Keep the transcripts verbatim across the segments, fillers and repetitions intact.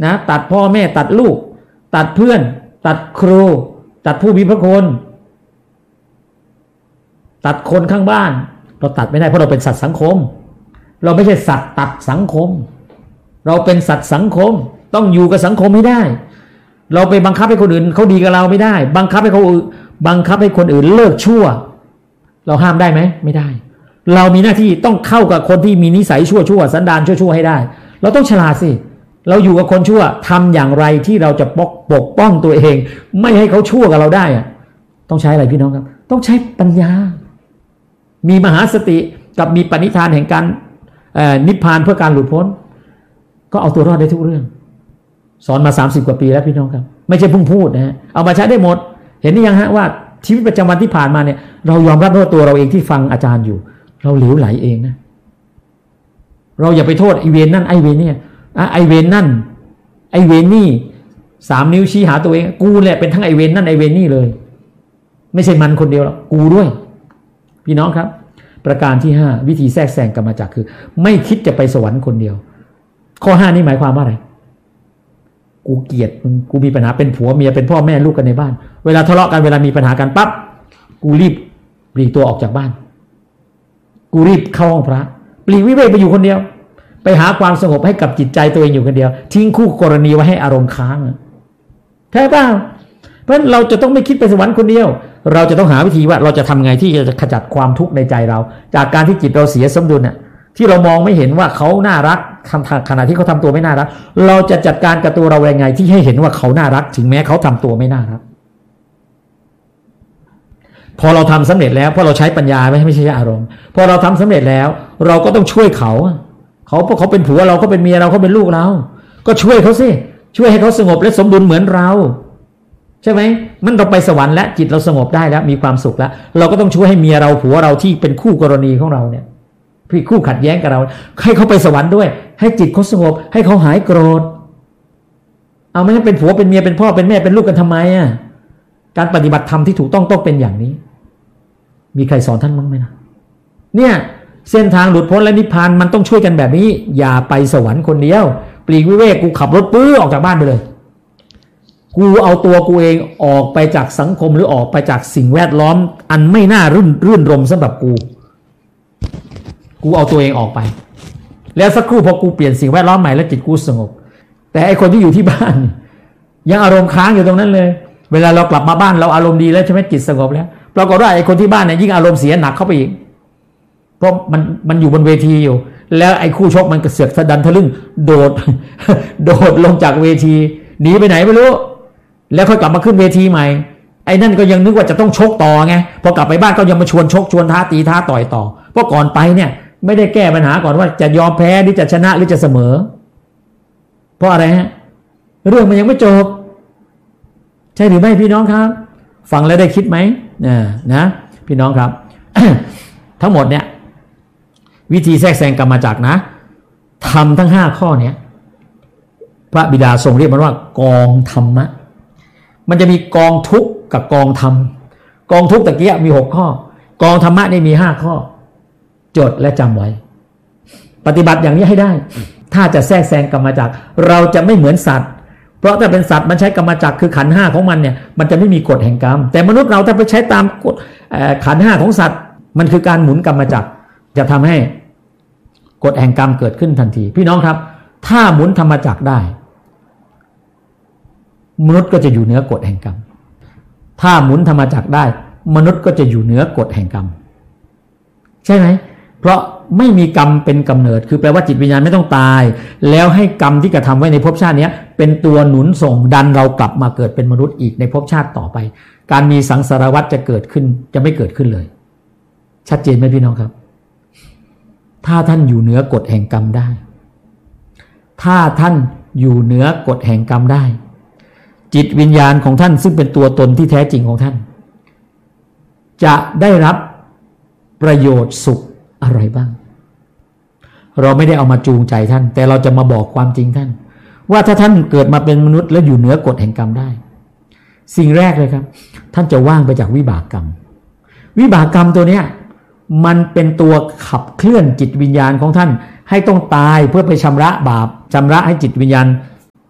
นะตัดพ่อแม่ตัดลูกตัดเพื่อนตัดครูตัดผู้มีพระคุณตัดคนข้างบ้านเราตัดไม่ได้เพราะเราเป็นสัตว์สังคมเราไม่ใช่สัตว์ตัดสังคมเราเป็นสัตว์สังคมต้องอยู่กับสังคมให้ได้เราไปบังคับให้คนอื่นเขาดีกับเราไม่ได้บังคับให้เขาบังคับให้คนอื่นเลิกชั่วเราห้ามได้ไหมไม่ได้เรามีหน้าที่ต้องเข้ากับคนที่มีนิสัยชั่วชั่วสันดานชั่วชั่วให้ได้เราต้องฉลาดสิเราอยู่กับคนชั่วทำอย่างไรที่เราจะปกปกป้องตัวเองไม่ให้เขาชั่วกับเราได้อะต้องใช้อะไรพี่น้องครับต้องใช้ปัญญามีมหาสติกับมีปณิธานแห่งการนิพพานเพื่อการหลุดพ้นก็เอาตัวรอดได้ทุกเรื่องสอนมาสามสิบกว่าปีแล้วพี่น้องครับไม่ใช่เพิ่งพูดนะฮะเอามาใช้ได้หมดเห็นหรือยังฮะว่าชีวิตประจำวันที่ผ่านมาเนี่ยเรายอมรับว่าตัวเราเองที่ฟังอาจารย์อยู่เราเหลวไหลเองนะเราอย่าไปโทษไอเวนนั่นไอเวนเนี่ยไอเวนนั่นไอเวนนี่สามนิ้วชี้หาตัวเองกูแหละเป็นทั้งไอเวนนั่นไอเวนนี่เลยไม่ใช่มันคนเดียวหรอกกูด้วยพี่น้องครับประการที่ห้าวิธีแทรกแซงกรรมจักรคือไม่คิดจะไปสวรรค์คนเดียวข้อห้านี่หมายความว่าอะไรกูเกลียดมึงกูมีปัญหาเป็นผัวเมียเป็นพ่อแม่ลูกกันในบ้านเวลาทะเลาะกันเวลามีปัญหากันปั๊บกูรีบปลีกตัวออกจากบ้านกูรีบเข้าห้องพระปลีกวิเวกไปอยู่คนเดียวไปหาความสงบให้กับจิตใจตัวเองอยู่คนเดียวทิ้งคู่กรณีไว้ให้อารมณ์ค้างแท้เปล่าเพราะเราจะต้องไม่คิดไปสวรรค์คนเดียวเราจะต้องหาวิธีว่าเราจะทำไงที่จะขจัดความทุกข์ในใจเราจากการที่จิตเราเสียสมดุลน่ะที่เรามองไม่เห็นว่าเขาน่ารักขณะที่เขาทำตัวไม่น่ารักเราจะจัดการกับตัวเรายังไงที่ให้เห็นว่าเขาน่ารักถึงแม้เขาทำตัวไม่น่ารักพอเราทำสำเร็จแล้วพอเราใช้ปัญญาไม่ไม่ใช่อารมณ์พอเราทำสำเร็จแล้วเราก็ต้องช่วยเขาเขาเพราะเขาเป็นผัวเราเขาเป็นเมียเราเขาเป็นลูกเราก็ช่วยเขาสิช่วยให้เขาสงบและสมดุลเหมือนเราใช่ไหมมันเราไปสวรรค์แล้วจิตเราสงบได้แล้วมีความสุขแล้วเราก็ต้องช่วยให้เมียเราผัวเราที่เป็นคู่กรณีของเราเนี่ยพี่คู่ขัดแย้งกับเราให้เขาไปสวรรค์ด้วยให้จิตเขาสงบให้เขาหายโกรธเอาไม่งั้นเป็นผัวเป็นเมียเป็นพ่อเป็นแม่เป็นลูกกันทำไมอ่ะการปฏิบัติธรรมที่ถูกต้องต้องเป็นอย่างนี้มีใครสอนท่านบ้างไหมนะเนี่ยเส้นทางหลุดพ้นและนิพพานมันต้องช่วยกันแบบนี้อย่าไปสวรรค์คนเดียวปลีกวิเวกกูขับรถปื้อออกจากบ้านไปเลยกูเอาตัวกูเองออกไปจากสังคมหรือออกไปจากสิ่งแวดล้อมอันไม่น่ารื่นรื่นรมสำหรับกูกูเอาตัวเองออกไปแล้วสักครู่พอกูเปลี่ยนสิ่งแวดล้อมใหม่แล้วจิตกูสงบแต่ไอคนที่อยู่ที่บ้านยังอารมณ์ค้างอยู่ตรงนั้นเลยเวลาเรากลับมาบ้านเราอารมณ์ดีแล้วใช่ไหมจิตสงบแล้วปรากฏว่าไอคนที่บ้านเนี่ยยิ่งอารมณ์เสียหนักเข้าไปอีกเพราะมันมันอยู่บนเวทีอยู่แล้วไอคู่ชกมันกระเสือกสะดันทะลึ่งโดด โดดลงจากเวทีหนีไปไหนไม่รู้แล้วค่อยกลับมาขึ้นเวทีใหม่ไอ้นั่นก็ยังนึกว่าจะต้องชกต่อไงพอกลับไปบ้านก็ยังมาชวนชกชวนท้าตีท้าต่อยต่อเพราะก่อนไปเนี่ยไม่ได้แก้ปัญหาก่อนว่าจะยอมแพ้หรือจะชนะหรือจะเสมอเพราะอะไรฮะเรื่องมันยังไม่จบใช่หรือไม่พี่น้องครับฟังแล้วได้คิดไหมนะนะพี่น้องครับ ทั้งหมดเนี่ยวิธีแทรกแซงกรรมจักรนะทำทั้งห้าข้อเนี้ยพระบิดาทรงเรียกมันว่ากองธรรมะมันจะมีกองทุกข์กับกองธรรมกองทุกข์ตะเกียมีหกข้อกองธรรมะนี่มีห้าข้อจดและจำไว้ปฏิบัติอย่างนี้ให้ได้ถ้าจะแทรกแซงกรรมจักรเราจะไม่เหมือนสัตว์เพราะถ้าเป็นสัตว์มันใช้กรรมจักรคือขันธ์ห้าของมันเนี่ยมันจะไม่มีกฎแห่งกรรมแต่มนุษย์เราถ้าไปใช้ตามกฎขันธ์ห้าของสัตว์มันคือการหมุนกรรมจักรจะทำให้กฎแห่งกรรมเกิดขึ้นทันทีพี่น้องครับถ้าหมุนธรรมจักรได้มนุษย์ก็จะอยู่เหนือกฎแห่งกรรมถ้าหมุนธรรมจักรได้มนุษย์ก็จะอยู่เหนือกฎแห่งกรรมใช่ไหมเพราะไม่มีกรรมเป็นกำเนิดคือแปลว่าจิตวิญญาณไม่ต้องตายแล้วให้กรรมที่กระทำไว้ในภพชาตินี้เป็นตัวหนุนส่งดันเรากลับมาเกิดเป็นมนุษย์อีกในภพชาติต่อไปการมีสังสารวัฏจะเกิดขึ้นจะไม่เกิดขึ้นเลยชัดเจนไหมพี่น้องครับถ้าท่านอยู่เหนือกฎแห่งกรรมได้ถ้าท่านอยู่เหนือกฎแห่งกรรมได้จิตวิญญาณของท่านซึ่งเป็นตัวตนที่แท้จริงของท่านจะได้รับประโยชน์สุขอะไรบ้างเราไม่ได้เอามาจูงใจท่านแต่เราจะมาบอกความจริงท่านว่าถ้าท่านเกิดมาเป็นมนุษย์แล้วอยู่เหนือกฎแห่งกรรมได้สิ่งแรกเลยครับท่านจะว่างไปจากวิบากกรรมวิบากกรรมตัวเนี้ยมันเป็นตัวขับเคลื่อนจิตวิญญาณของท่านให้ต้องตายเพื่อไปชำระบาปชำระให้จิตวิญญาณ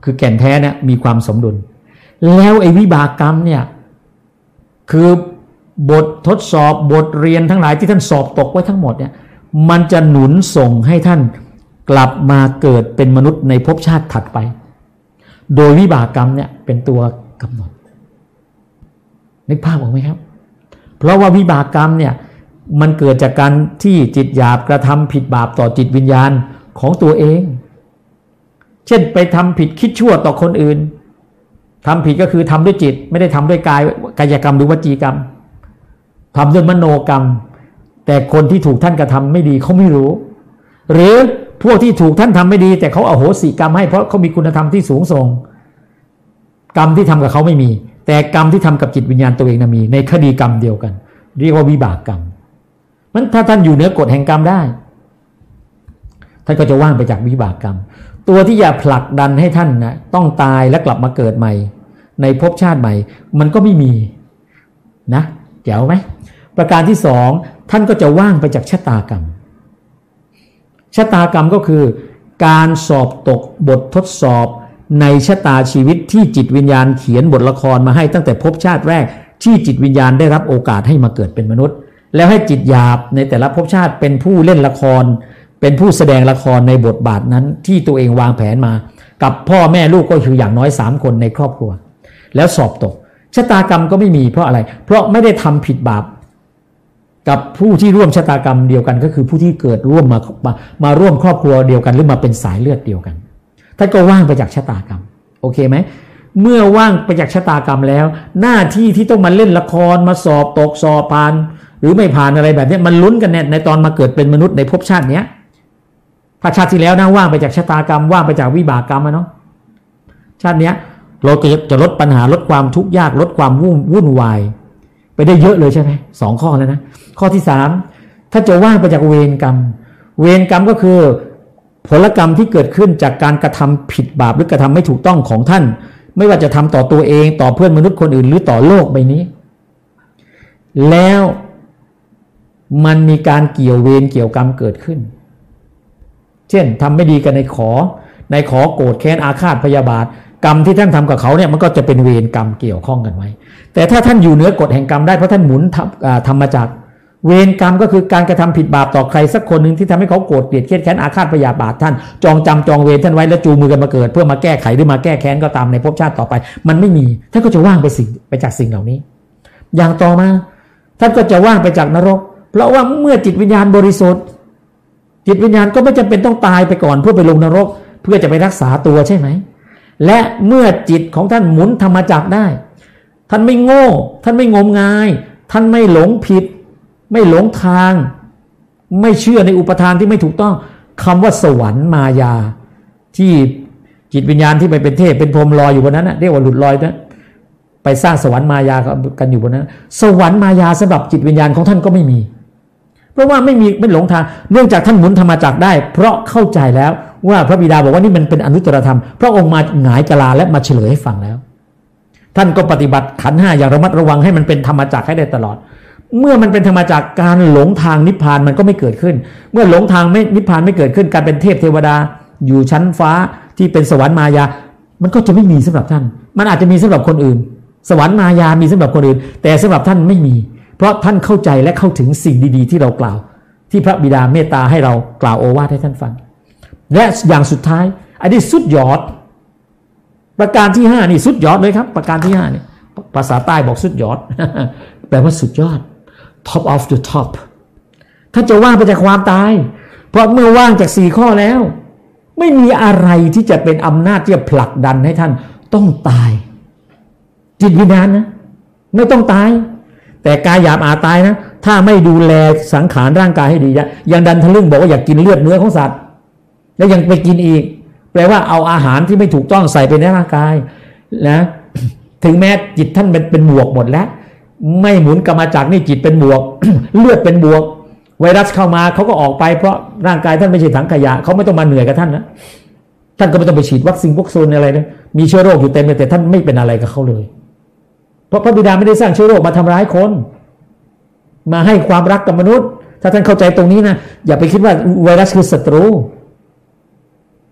คือแก่นแท้เนี่ยมีความสมดุลแล้วไอ้วิบากกรรมเนี่ยคือบททดสอบบทเรียนทั้งหลายที่ท่านสอบตกไว้ทั้งหมดเนี่ยมันจะหนุนส่งให้ท่านกลับมาเกิดเป็นมนุษย์ในภพชาติถัดไปโดยวิบากกรรมเนี่ยเป็นตัวกำหนดนึกภาพออกไหมครับเพราะว่าวิบากกรรมเนี่ยมันเกิดจากการที่จิตหยาบกระทำผิดบาปต่อจิตวิญญาณของตัวเองเช่นไปทำผิดคิดชั่วต่อคนอื่นทำผิดก็คือทำด้วยจิตไม่ได้ทำด้วยกายกายกรรมหรือวจีกรรมทำด้วยมโนกรรมแต่คนที่ถูกท่านกระทำไม่ดีเขาไม่รู้หรือพวกที่ถูกท่านทำไม่ดีแต่เขาอโหสิกรรมให้เพราะเขามีคุณธรรมที่สูงส่งกรรมที่ทำกับเขาไม่มีแต่กรรมที่ทำกับจิตวิญญาณตัวเองนะมีในคดีกรรมเดียวกันเรียกว่าวิบากกรรมมันถ้าท่านอยู่เหนือกฎแห่งกรรมได้ท่านก็จะว่างไปจากวิบากกรรมตัวที่จะผลักดันให้ท่านนะต้องตายและกลับมาเกิดใหม่ในภพชาติใหม่มันก็ไม่มีนะเจ๋วไหมประการที่สองท่านก็จะว่างไปจากชะตากรรมชะตากรรมก็คือการสอบตกบททดสอบในชะตาชีวิตที่จิตวิญญาณเขียนบทละครมาให้ตั้งแต่ภพชาติแรกที่จิตวิญญาณได้รับโอกาสให้มาเกิดเป็นมนุษย์แล้วให้จิตหยาบในแต่ละภพชาติเป็นผู้เล่นละครเป็นผู้แสดงละครในบทบาทนั้นที่ตัวเองวางแผนมากับพ่อแม่ลูกก็คืออย่างน้อยสามคนในครอบครัวแล้วสอบตกชะตากรรมก็ไม่มีเพราะอะไรเพราะไม่ได้ทำผิดบาปกับผู้ที่ร่วมชะตากรรมเดียวกันก็คือผู้ที่เกิดร่วมมามามาร่วมครอบครัวเดียวกันหรือมาเป็นสายเลือดเดียวกันท่านก็ว่างไปจากชะตากรรมโอเคไหมเมื่อว่างไปจากชะตากรรมแล้วหน้าที่ที่ต้องมาเล่นละครมาสอบตกสอบผ่านหรือไม่ผ่านอะไรแบบนี้มันลุ้นกันเนี่ยในตอนมาเกิดเป็นมนุษย์ในภพชาติเนี้ยถ้าชาติที่แล้วนะว่างไปจากชะตากรรมว่างไปจากวิบากกรรมนะเนาะชาติเนี้ยเราจะจะลดปัญหาลดความทุกข์ยากลดความวุ่นวุ่นวายไปได้เยอะเลยใช่ไหมสองข้อแล้วนะข้อที่สามถ้าจะว่างไปจากเวรกรรมเวรกรรมก็คือผลกรรมที่เกิดขึ้นจากการกระทำผิดบาปหรือกระทำไม่ถูกต้องของท่านไม่ว่าจะทำต่อตัวเองต่อเพื่อนมนุษย์คนอื่นหรือต่อโลกใบนี้แล้วมันมีการเกี่ยวเวรเกี่ยวกรรมเกิดขึ้นเช่นทำไม่ดีกันในขอในขอโกรธแค้นอาฆาตพยาบาทกรรมที่ท่านทำกับเขาเนี่ยมันก็จะเป็นเวรกรรมเกี่ยวข้องกันไว้แต่ถ้าท่านอยู่เหนือกฎแห่งกรรมได้เพราะท่านหมุนทำทำมาจากเวรกรรมก็คือการกระทำผิดบาปต่อใครสักคนหนึ่งที่ทำให้เขาโกรธเกลียดเครียดแค้นอาฆาตพยาบาทท่านจองจำจองเวรท่านไว้แล้วจูงมือกันมาเกิดเพื่อมาแก้ไขหรือมาแก้แค้นก็ตามในภพชาติต่อไปมันไม่มีท่านก็จะว่างไปสิ่งไปจากสิ่งเหล่านี้อย่างต่อมาท่านก็จะว่างไปจากนรกเพราะว่าเมื่อจิตวิญญาณบริสุทธิ์จิตวิญญาณก็ไม่จำเป็นต้องตายไปก่อนเพื่อไปลงนรกเพื่อจะไปรักษาตัวใช่ไหมและเมื่อจิตของท่านหมุนธรรมจักรได้ท่านไม่โง่ท่านไม่งมงายท่านไม่หลงผิดไม่หลงทางไม่เชื่อในอุปทานที่ไม่ถูกต้องคำว่าสวรรค์มายาที่จิตวิญญาณที่ไปเป็นเทพเป็นพรหมลอยอยู่บนนั้นนะเรียกว่าหลุดลอยนะไปสร้างสวรรค์มายากันอยู่บนนั้นสวรรค์มายาสำหรับจิตวิญญาณของท่านก็ไม่มีเพราะว่าไม่มีไม่หลงทางเนื่องจากท่านหมุนธรรมจักรได้เพราะเข้าใจแล้วว่าพระบิดาบอกว่านี่มันเป็นอนุตตรธรรมพระองค์มาหงายกะลาและมาเฉลยให้ฟังแล้วท่านก็ปฏิบัติขันธ์ห้าอย่างระมัดระวังให้มันเป็นธรรมจักรให้ได้ตลอดเมื่อมันเป็นธรรมจักรการหลงทางนิพพานมันก็ไม่เกิดขึ้นเมื่อหลงทางไม่นิพพานไม่เกิดขึ้นการเป็นเทพเทวดาอยู่ชั้นฟ้าที่เป็นสวรรค์มายามันก็จะไม่มีสำหรับท่านมันอาจจะมีสำหรับคนอื่นสวรรค์มายามีสำหรับคนอื่นแต่สำหรับท่านไม่มีเพราะท่านเข้าใจและเข้าถึงสิ่งดีๆที่เรากล่าวที่พระบิดาเมตตาให้เรากล่าวโอวาทให้ท่านฟังและอย่างสุดท้ายอันนี้สุดยอดประการที่ห้านี่สุดยอดเลยครับประการที่ห้านี่ภาษาใต้บอกสุดยอด แปลว่าสุดยอด top of the top ถ้าจะว่างไปจากความตายเพราะเมื่อว่างจากสี่ข้อแล้วไม่มีอะไรที่จะเป็นอำนาจที่จะผลักดันให้ท่านต้องตายจิตวิญญาณนะไม่ต้องตายแต่กายหยาบอาจตายนะถ้าไม่ดูแลสังขารร่างกายให้ดีอย่างดันทะลึ่งบอกว่าอยากกินเลือดเนื้อของสัตว์แล้วยังไปกินอีกแปลว่าเอาอาหารที่ไม่ถูกต้องใส่ไปในร่างกายนะถึงแม้จิตท่านเป็นเป็นบวกหมดแล้วไม่หมุนกรรมจักรนี่จิตเป็นบวก เลือดเป็นบวกไวรัสเข้ามาเขาก็ออกไปเพราะร่างกายท่านไม่ใช่ถังขยะเขาไม่ต้องมาเหนื่อยกับท่านนะท่านก็ไม่ต้องไปฉีดวัคซีนพวกโซนอะไรนะมีเชื้อโรคอยู่เต็มเลยแต่ท่านไม่เป็นอะไรกับเขาเลยเพราะพระบิดาไม่ได้สร้างเชื้อโรคมาทำร้ายคนมาให้ความรักกับมนุษย์ถ้าท่านเข้าใจตรงนี้นะอย่าไปคิดว่าไวรัสคือศัตรู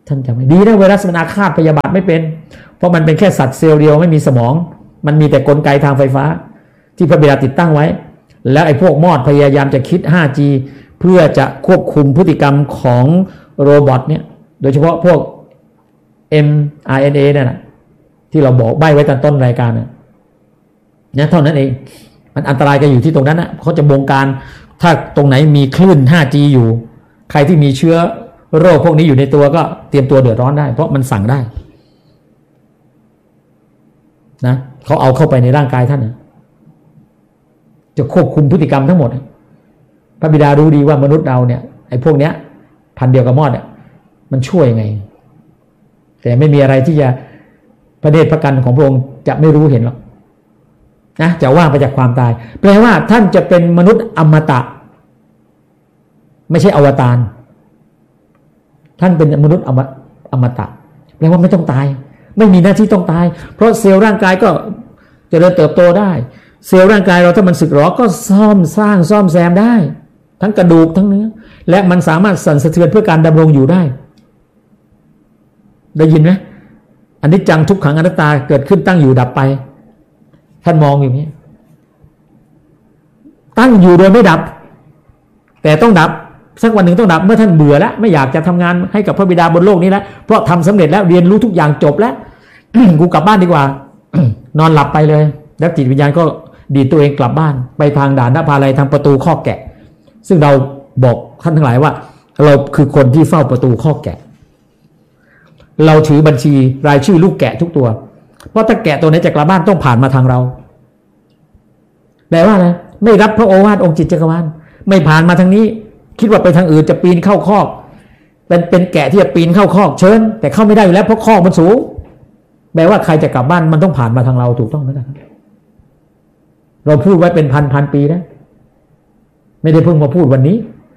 ท่านจำไม่ดีนะไวรัสมันอาฆาตพยาบาทไม่เป็นเพราะมันเป็นแค่สัตว์เซลล์เดียวไม่มีสมองมันมีแต่กลไกทางไฟฟ้าที่พระบิดาติดตั้งไว้แล้วไอ้พวกมอดพยายามจะคิด ห้าจี เพื่อจะควบคุมพฤติกรรมของโรบอทเนี่ยโดยเฉพาะพวก เอ็ม อาร์ เอ็น เอ เนี่ยนะที่เราบอกใบ้ไว้ตอนต้นรายการเนี่ยเท่านั้นเองมันอันตรายกันอยู่ที่ตรงนั้นนะเขาจะบงการถ้าตรงไหนมีคลื่น ห้าจี อยู่ใครที่มีเชื้อโรคพวกนี้อยู่ในตัวก็เตรียมตัวเดือดร้อนได้เพราะมันสั่งได้นะเขาเอาเข้าไปในร่างกายท่านนะจะควบคุมพฤติกรรมทั้งหมดพระบิดารู้ดีว่ามนุษย์เราเนี่ยไอ้พวกเนี้ยพันเดียวกับมอดเนี่ยมันช่วยยังไงแต่ไม่มีอะไรที่จะพระเดชพระกันของพระองค์จะไม่รู้เห็นหรอกนะจะว่างไปจากความตายแปลว่าท่านจะเป็นมนุษย์อมตะไม่ใช่อวตารท่านเป็นมนุษย์อมอมตะแปลว่าไม่ต้องตายไม่มีหน้าที่ต้องตายเพราะเซลล์ร่างกายก็เจริญเติบโตได้เซลล์ร่างกายเราถ้ามันสึกหรอก็ซ่อมสร้างซ่อมแซมได้ทั้งกระดูกทั้งเนื้อและมันสามารถสั่นสะเทือนเพื่อการดำรงอยู่ได้ได้ยินไหมอันนี้จังทุกขังอนัตตาเกิดขึ้นตั้งอยู่ดับไปท่านมองอย่างนี้ตั้งอยู่โดยไม่ดับแต่ต้องดับสักวันหนึ่งต้องดับเมื่อท่านเบื่อแล้วไม่อยากจะทำงานให้กับพระบิดาบนโลกนี้แล้วเพราะทำสำเร็จแล้วเรียนรู้ทุกอย่างจบแล้ว กูกลับบ้านดีกว่า นอนหลับไปเลยแล้วจิตวิญญาณก็ดีดตัวเองกลับบ้านไปทางด่านนภาลัยทางประตูข้อแกะซึ่งเราบอกท่านทั้งหลายว่าเราคือคนที่เฝ้าประตูข้อแกะเราถือบัญชีรายชื่อลูกแกะทุกตัวเพราะถ้าแกะตัวไหนจะกลับบ้านต้องผ่านมาทางเราแปลว่าอะไรไม่รับพระโอวาทองค์จิตจักรวาลไม่ผ่านมาทางนี้คิดว่าไปทางอื่นจะปีนเข้าคอกเป็นเป็นแกะที่จะปีนเข้าคอกเชิญแต่เข้าไม่ได้อยู่แล้วเพราะคอกมันสูงแปลว่าใครจะกลับบ้านมันต้องผ่านมาทางเราถูกต้องไหมครับเราพูดไว้เป็นพันพันปีแล้วไม่ได้เพิ่งมาพูดวันนี้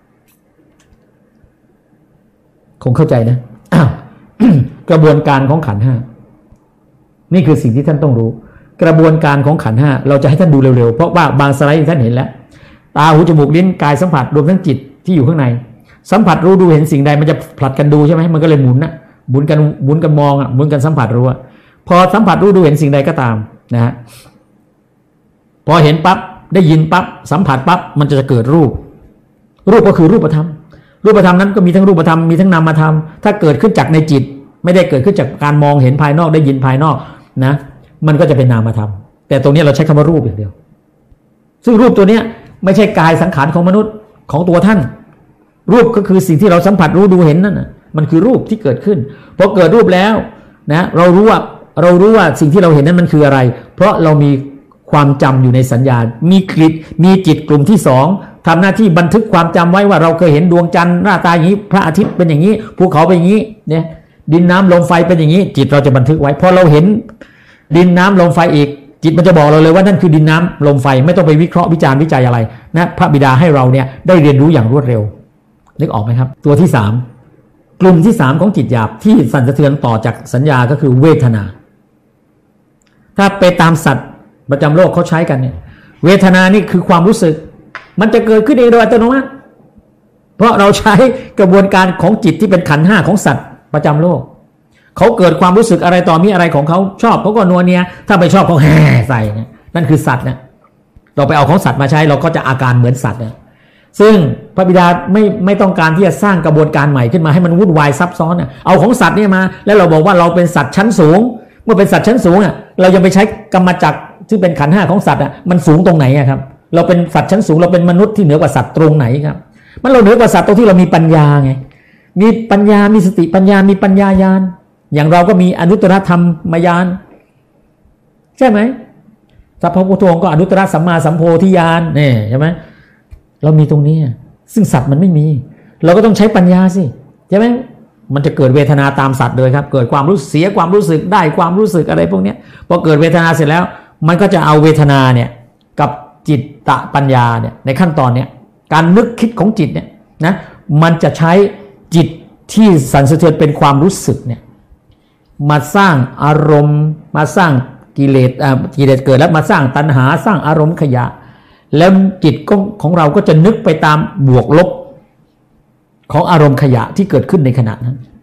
คงเข้าใจนะอ้าว กระบวนการของขันธ์ห้านี่คือสิ่งที่ท่านต้องรู้กระบวนการของขันธ์ห้าเราจะให้ท่านดูเร็วๆเพราะว่าบางสไลด์ท่านเห็นแล้วตาหูจมูกลิ้นกายสัมผัสรวมทั้งจิตที่อยู่ข้างในสัมผัสรู้ดูเห็นสิ่งใดมันจะผลัดกันดูใช่ไหมมันก็เลยหมุนนะหมุนกันหมุนกันมองอ่ะหมุนกันสัมผัสรู้อ่ะพอสัมผัสรู้ดูเห็นสิ่งใดก็ตามนะฮะพอเห็นปั๊บได้ยินปั๊บสัมผัสปั๊บมันจะเกิดรูปรูปก็คือรูปธรรมรูปธรรมนั้นก็มีทั้งรูปธรรมมีทั้งนามธรรมถ้าเกิดขึ้นจากในจิตไม่ได้เกิดขึ้นจากการมองเห็นภายนอกได้ยินภายนอกนะมันก็จะเป็นนามธรรมแต่ตรงนี้เราใช้คำว่ารูปอย่างเดียวซึ่งรูปตัวเนี้ยไม่ใช่กายสังขารของมนุษย์ของตัวท่านรูปก็คือสิ่งที่เราสัมผัสรู้ดูเห็นนั่นนะมันคือรูปที่เกิดขึ้นพอเกิดรูปแล้วนะเรารู้ว่าเรารู้ว่าสิ่งที่เราเห็นนั้นมันคืออะไรเพราะเรามีความจำอยู่ในสัญญามีจิตมีจิตกลุ่มที่สองทำหน้าที่บันทึกความจำไว้ว่าเราเคยเห็นดวงจันทร์หน้าตาอย่างนี้พระอาทิตย์เป็นอย่างนี้ภูเขาเป็นอย่างนี้เนี่ยดินน้ำลมไฟเป็นอย่างนี้จิตเราจะบันทึกไว้พอเราเห็นดินน้ำลมไฟอีกจิตมันจะบอกเราเลยว่านั่นคือดินน้ำลมไฟไม่ต้องไปวิเคราะห์วิจารณ์วิจัยอะไรนะพระบิดาให้เราเนี่ยได้เรียนรู้อย่างรวดเร็วนึกออกไหมครับตัวที่สามกลุ่มที่สามของจิตหยาบที่สั่นสะเทือนต่อจากสัญญาก็คือเวทนาถ้าไปตามสัตว์ประจำโลกเขาใช้กันเนี่ยเวทนานี่คือความรู้สึกมันจะเกิดขึ้นเองโดยอัตโนมัติเพราะเราใช้กระบวนการของจิตที่เป็นขันธ์ห้าของสัตว์ประจำโลกเขาเกิดความรู้สึกอะไรต่อมีอะไรของเขาชอบเขาก็นัวเนียถ้าไม่ชอบเขาแห่ใส่เนี่ยนั่นคือสัตว์เนี่ยเราไปเอาของสัตว์มาใช้เราก็จะอาการเหมือนสัตว์เนี่ยซึ่งพระบิดาไม่ไม่ต้องการที่จะสร้างกระบวนการใหม่ขึ้นมาให้มันวุ่นวายซับซ้อนเนี่ยเอาของสัตว์เนี่ยมาแล้วเราบอกว่าเราเป็นสัตว์ชั้นสูงเมื่อเป็นสัตว์ชั้นสูงอ่ะเรายังไปใช้กรรมจักรที่เป็นขันธ์ห้าของสัตว์อ่ะมันสูงตรงไหนอ่ะครับเราเป็นสัตว์ชั้นสูงเราเป็นมนุษย์ที่เหนือกว่าสัตว์ตรงไหนครับมันเราเหนือกว่าสัตว์ตรงที่เรามีปัญญาไงมีปัญญามีสติปัญญามีปัญญาญาณอย่างเราก็มีอนุตตรธรรมมญาณใช่ไหมสัพพะพุทโธก็อนุตตรสัมมาสัมโพธิญาณนี่ใช่ไหมเรามีตรงนี้ซึ่งสัตว์มันไม่มีเราก็ต้องใช้ปัญญาสิใช่ไหมมันจะเกิดเวทนาตามสัตว์เลยครับเกิดความรู้เสียความรู้สึกได้ความรู้สึกอะไรพวกนี้พอเกิดเวทนาเสร็จแล้วมันก็จะเอาเวทนาเนี่ยกับจิตตะปัญญาเนี่ยในขั้นตอนเนี้ยการนึกคิดของจิตเนี่ยนะมันจะใช้จิตที่สั่นสะเทือนเป็นความรู้สึกเนี่ยมาสร้างอารมณ์มาสร้างกิเลสอ่ากิเลสเกิดแล้วมาสร้างตัณหาสร้างอารมณ์ขยะแล้วจิตของเราก็จะนึกไปตามบวกลบของอารมณ์ขยะที่เกิดขึ้นในขณะนั้น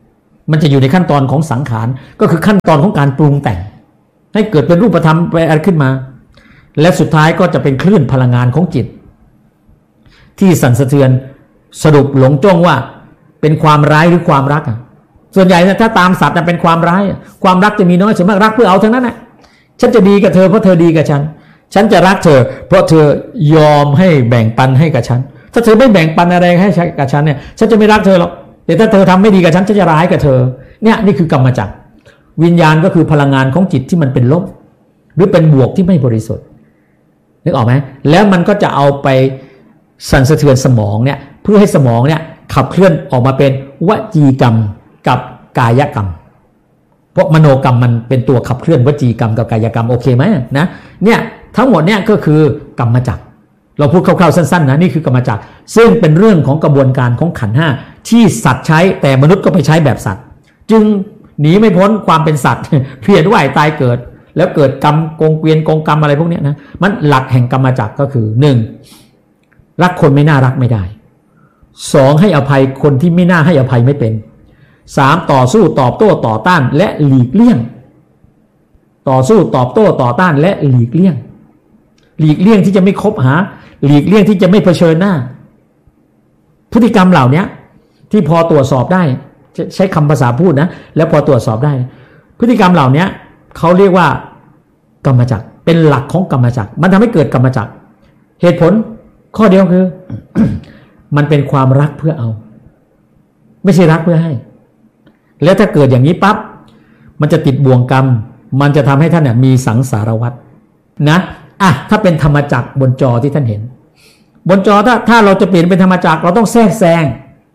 มันจะอยู่ในขั้นตอนของสังขารก็คือขั้นตอนของการปรุงแต่งให้เกิดเป็นรูปธรรมไปอะไรขึ้นมาและสุดท้ายก็จะเป็นคลื่นพลังงานของจิตที่สั่นสะเทือนสรุปหลงจ้องว่าเป็นความร้ายหรือความรักส่วนใหญ่ถ้าตามสัตว์เป็นความร้ายความรักจะมีน้อยส่วนมากรักเพื่อเอาทั้งนั้นแหละฉันจะดีกับเธอเพราะเธอดีกับฉันฉันจะรักเธอเพราะเธอยอมให้แบ่งปันให้กับฉันถ้าเธอไม่แบ่งปันอะไรให้กับฉันเนี่ยฉันจะไม่รักเธอหรอกแต่ถ้าเธอทำไม่ดีกับฉันฉันจะร้ายกับเธอเนี่ยนี่คือกรรมจักรวิญญาณก็คือพลังงานของจิตที่มันเป็นลบหรือเป็นบวกที่ไม่บริสุทธิ์นึกออกไหมแล้วมันก็จะเอาไปสั่นสะเทือนสมองเนี่ยเพื่อให้สมองเนี่ยขับเคลื่อนออกมาเป็นวจีกรรมกับกายกรรมเพราะมโนกรรมมันเป็นตัวขับเคลื่อนวจีกรรมกับกายกรรมโอเคไหมนะเนี่ยทั้งหมดเนี่ยก็คือกรรมจักรเราพูดคร่าวๆสั้นๆนะนี่คือกรรมจักรซึ่งเป็นเรื่องของกระบวนการของขันธ์ห้าที่สัตว์ใช้แต่มนุษย์ก็ไปใช้แบบสัตว์จึงหนีไม่พ้นความเป็นสัตว์เพียรว่ายตายเกิดแล้วเกิดกรรมกงเกวียนกงกรรมอะไรพวกนี้นะมันหลักแห่งกรรมจักรก็คือหนึ่งรักคนไม่น่ารักไม่ได้สองให้อภัยคนที่ไม่น่าให้อภัยไม่เป็นสามต่อสู้ตอบโต้ต่อต้านและหลีกเลี่ยงต่อสู้ตอบโต้ต่อต้านและหลีกเลี่ยงหลีกเลี่ยงที่จะไม่คบหาหลีกเลี่ยงที่จะไม่เผชิญหน้าพฤติกรรมเหล่านี้ที่พอตรวจสอบได้ใช้คำภาษาพูดนะแล้วพอตรวจสอบได้พฤติกรรมเหล่านี้เขาเรียกว่ากรรมจักรเป็นหลักของกรรมจักรมันทำให้เกิดกรรมจักรเหตุผลข้อเดียวคือ มันเป็นความรักเพื่อเอาไม่ใช่รักเพื่อให้แล้วถ้าเกิดอย่างนี้ปั๊บมันจะติดบ่วงกรรมมันจะทำให้ท่านเนี่ยมีสังสารวัฏนะอ่ะถ้าเป็นธรรมจักรบนจอที่ท่านเห็นบนจอถ้าถ้าเราจะเปลี่ยนเป็นธรรมจักรเราต้องแทรกแซง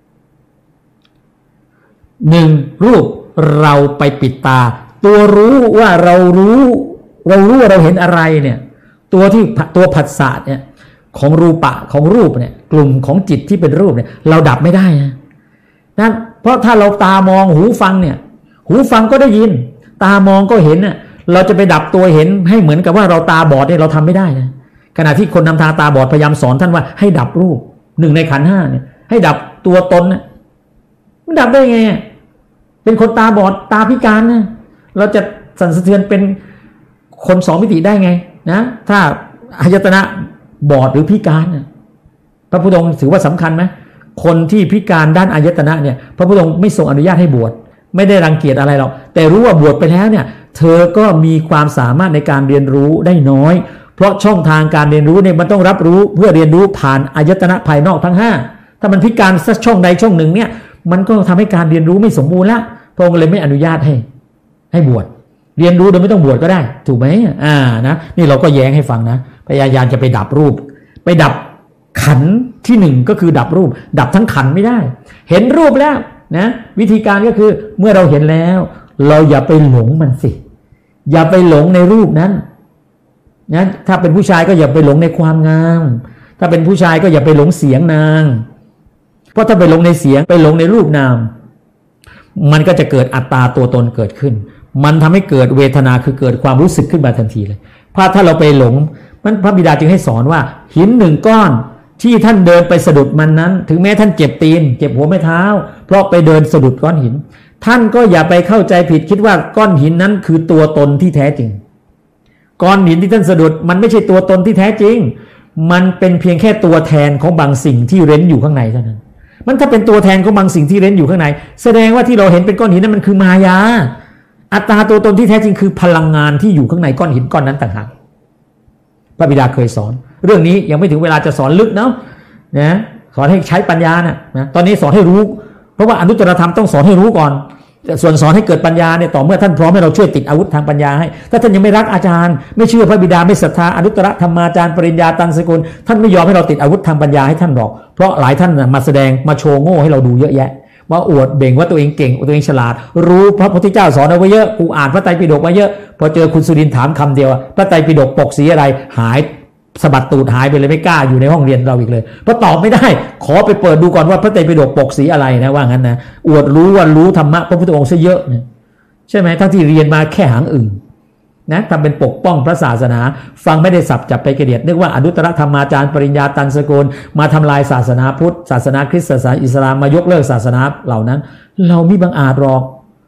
หนึ่งรูปเราไปปิดตาตัวรู้ว่าเรารู้เรารู้ว่าเราเห็นอะไรเนี่ยตัวที่ตัวผัสสะเนี่ยของรูปะของรูปเนี่ยกลุ่มของจิตที่เป็นรูปเนี่ยเราดับไม่ได้นะนั่นเพราะถ้าเราตามองหูฟังเนี่ยหูฟังก็ได้ยินตามองก็เห็นน่ะเราจะไปดับตัวเห็นให้เหมือนกับว่าเราตาบอดเนี่ยเราทำไม่ได้นะขณะที่คนนำทางตาบอดพยายามสอนท่านว่าให้ดับรูปหนึ่งในขันธ์ห้าเนี่ยให้ดับตัวตนนะมันดับได้ไงเป็นคนตาบอดตาพิการนะเราจะสั่นสะเทือนเป็นคนสองมิติได้ไงนะถ้าอายตนะบอดหรือพิการนะพระพุทธองค์ถือว่าสำคัญไหมคนที่พิการด้านอายตนะเนี่ยพระพุทธองค์ไม่ทรงอนุญาตให้บวชไม่ได้รังเกียจอะไรหรอกแต่รู้ว่าบวชไปแล้วเนี่ยเธอก็มีความสามารถในการเรียนรู้ได้น้อยเพราะช่องทางการเรียนรู้เนี่ยมันต้องรับรู้เพื่อเรียนรู้ผ่านอายตนะภายนอกทั้งห้าถ้ามันพิการสักช่องใดช่องหนึ่งเนี่ยมันก็ทำให้การเรียนรู้ไม่สมบูรณ์ละพระองค์เลยไม่อนุญาตให้ให้บวชเรียนรู้โดยไม่ต้องบวชก็ได้ถูกไหมอ่านะนี่เราก็แย้งให้ฟังนะพยายามจะไปดับรูปไปดับขันธ์ที่หนึ่งก็คือดับรูปดับทั้งขันธ์ไม่ได้เห็นรูปแล้วนะวิธีการก็คือเมื่อเราเห็นแล้วเราอย่าไปหลงมันสิอย่าไปหลงในรูปนั้นนะถ้าเป็นผู้ชายก็อย่าไปหลงในความงามถ้าเป็นผู้ชายก็อย่าไปหลงเสียงนางเพราะถ้าไปหลงในเสียงไปหลงในรูปนามมันก็จะเกิดอัตตาตัวตนเกิดขึ้นมันทำให้เกิดเวทนาคือเกิดความรู้สึกขึ้นมาทันทีเลยเพราะถ้าเราไปหลงมันพระบิดาจึงให้สอนว่าหินหนึ่งก้อนที่ท่านเดินไปสะดุดมันนั้นถึงแม้ท่านเจ็บตีนเจ็บหัวแม่เท้าเพราะไปเดินสะดุดก้อนหินท่านก็อย่าไปเข้าใจผิดคิดว่าก้อนหินนั้นคือตัวตนที่แท้จริงก้อนหินที่ท่านสะดุดมันไม่ใช่ตัวตนที่แท้จริงมันเป็นเพียงแค่ตัวแทนของบางสิ่งที่เร้นอยู่ข้างในเท่านั้นมันถ้าเป็นตัวแทนของบางสิ่งที่เร้นอยู่ข้างในแสดงว่าที่เราเห็นเป็นก้อนหินนั้นมันคือมายาอัตตาตัวตนที่แท้จริงคือพลังงานที่อยู่ข้างในก้อนหินก้อนนั้นต่างหากพระบิดาเคยสอนเรื่องนี้ยังไม่ถึงเวลาจะสอนลึกเนาะนะสอนให้ใช้ปัญญานะนะตอนนี้สอนให้รู้เพราะว่าอนุตตรธรรมต้องสอนให้รู้ก่อนส่วนสอนให้เกิดปัญญาเนี่ยต่อเมื่อท่านพร้อมให้เราช่วยติดอาวุธทางปัญญาให้ถ้าท่านยังไม่รักอาจารย์ไม่เชื่อพระบิดาไม่ศรัทธาอนุตตรธรรมาจารย์ปริญญาตันสกุลท่านไม่ยอมให้เราติดอาวุธทางปัญญาให้ท่านหรอกเพราะหลายท่านมาแสดงมาโชว์โง่ให้เราดูเยอะแยะว่าอวดเบ่งว่าตัวเองเก่งตัวเองฉลาดรู้พระพุทธเจ้าสอนเอาไว้เยอะกูอ่านพระไตรปิฎกมาเยอะพอเจอคุณสุรินทร์ถามคำเดียวพระไตรปิฎกปกสีอะไรหายสะบัดตูดหายไปเลยไม่กล้าอยู่ในห้องเรียนเราอีกเลยเพราะตอบไม่ได้ขอไปเปิดดูก่อนว่าพระไตรปิฎกปกสีอะไรนะว่างั้นนะอวดรู้ว่ารู้ธรรมะพระพุทธองค์ซะเยอะนะใช่ไหมทั้งที่เรียนมาแค่หางอื่นนะทำเป็นปกป้องพระศาสนาฟังไม่ได้สับจับไปกระเดียดนึกว่าอนุตตรธรรมาจารย์ปริญญาตันสกุลมาทำลายศาสนาพุทธศาสนาคริสต์ศาสนาอิสลามมายกเลิกศาสนาเหล่านั้นเราไม่บังอาจหรอก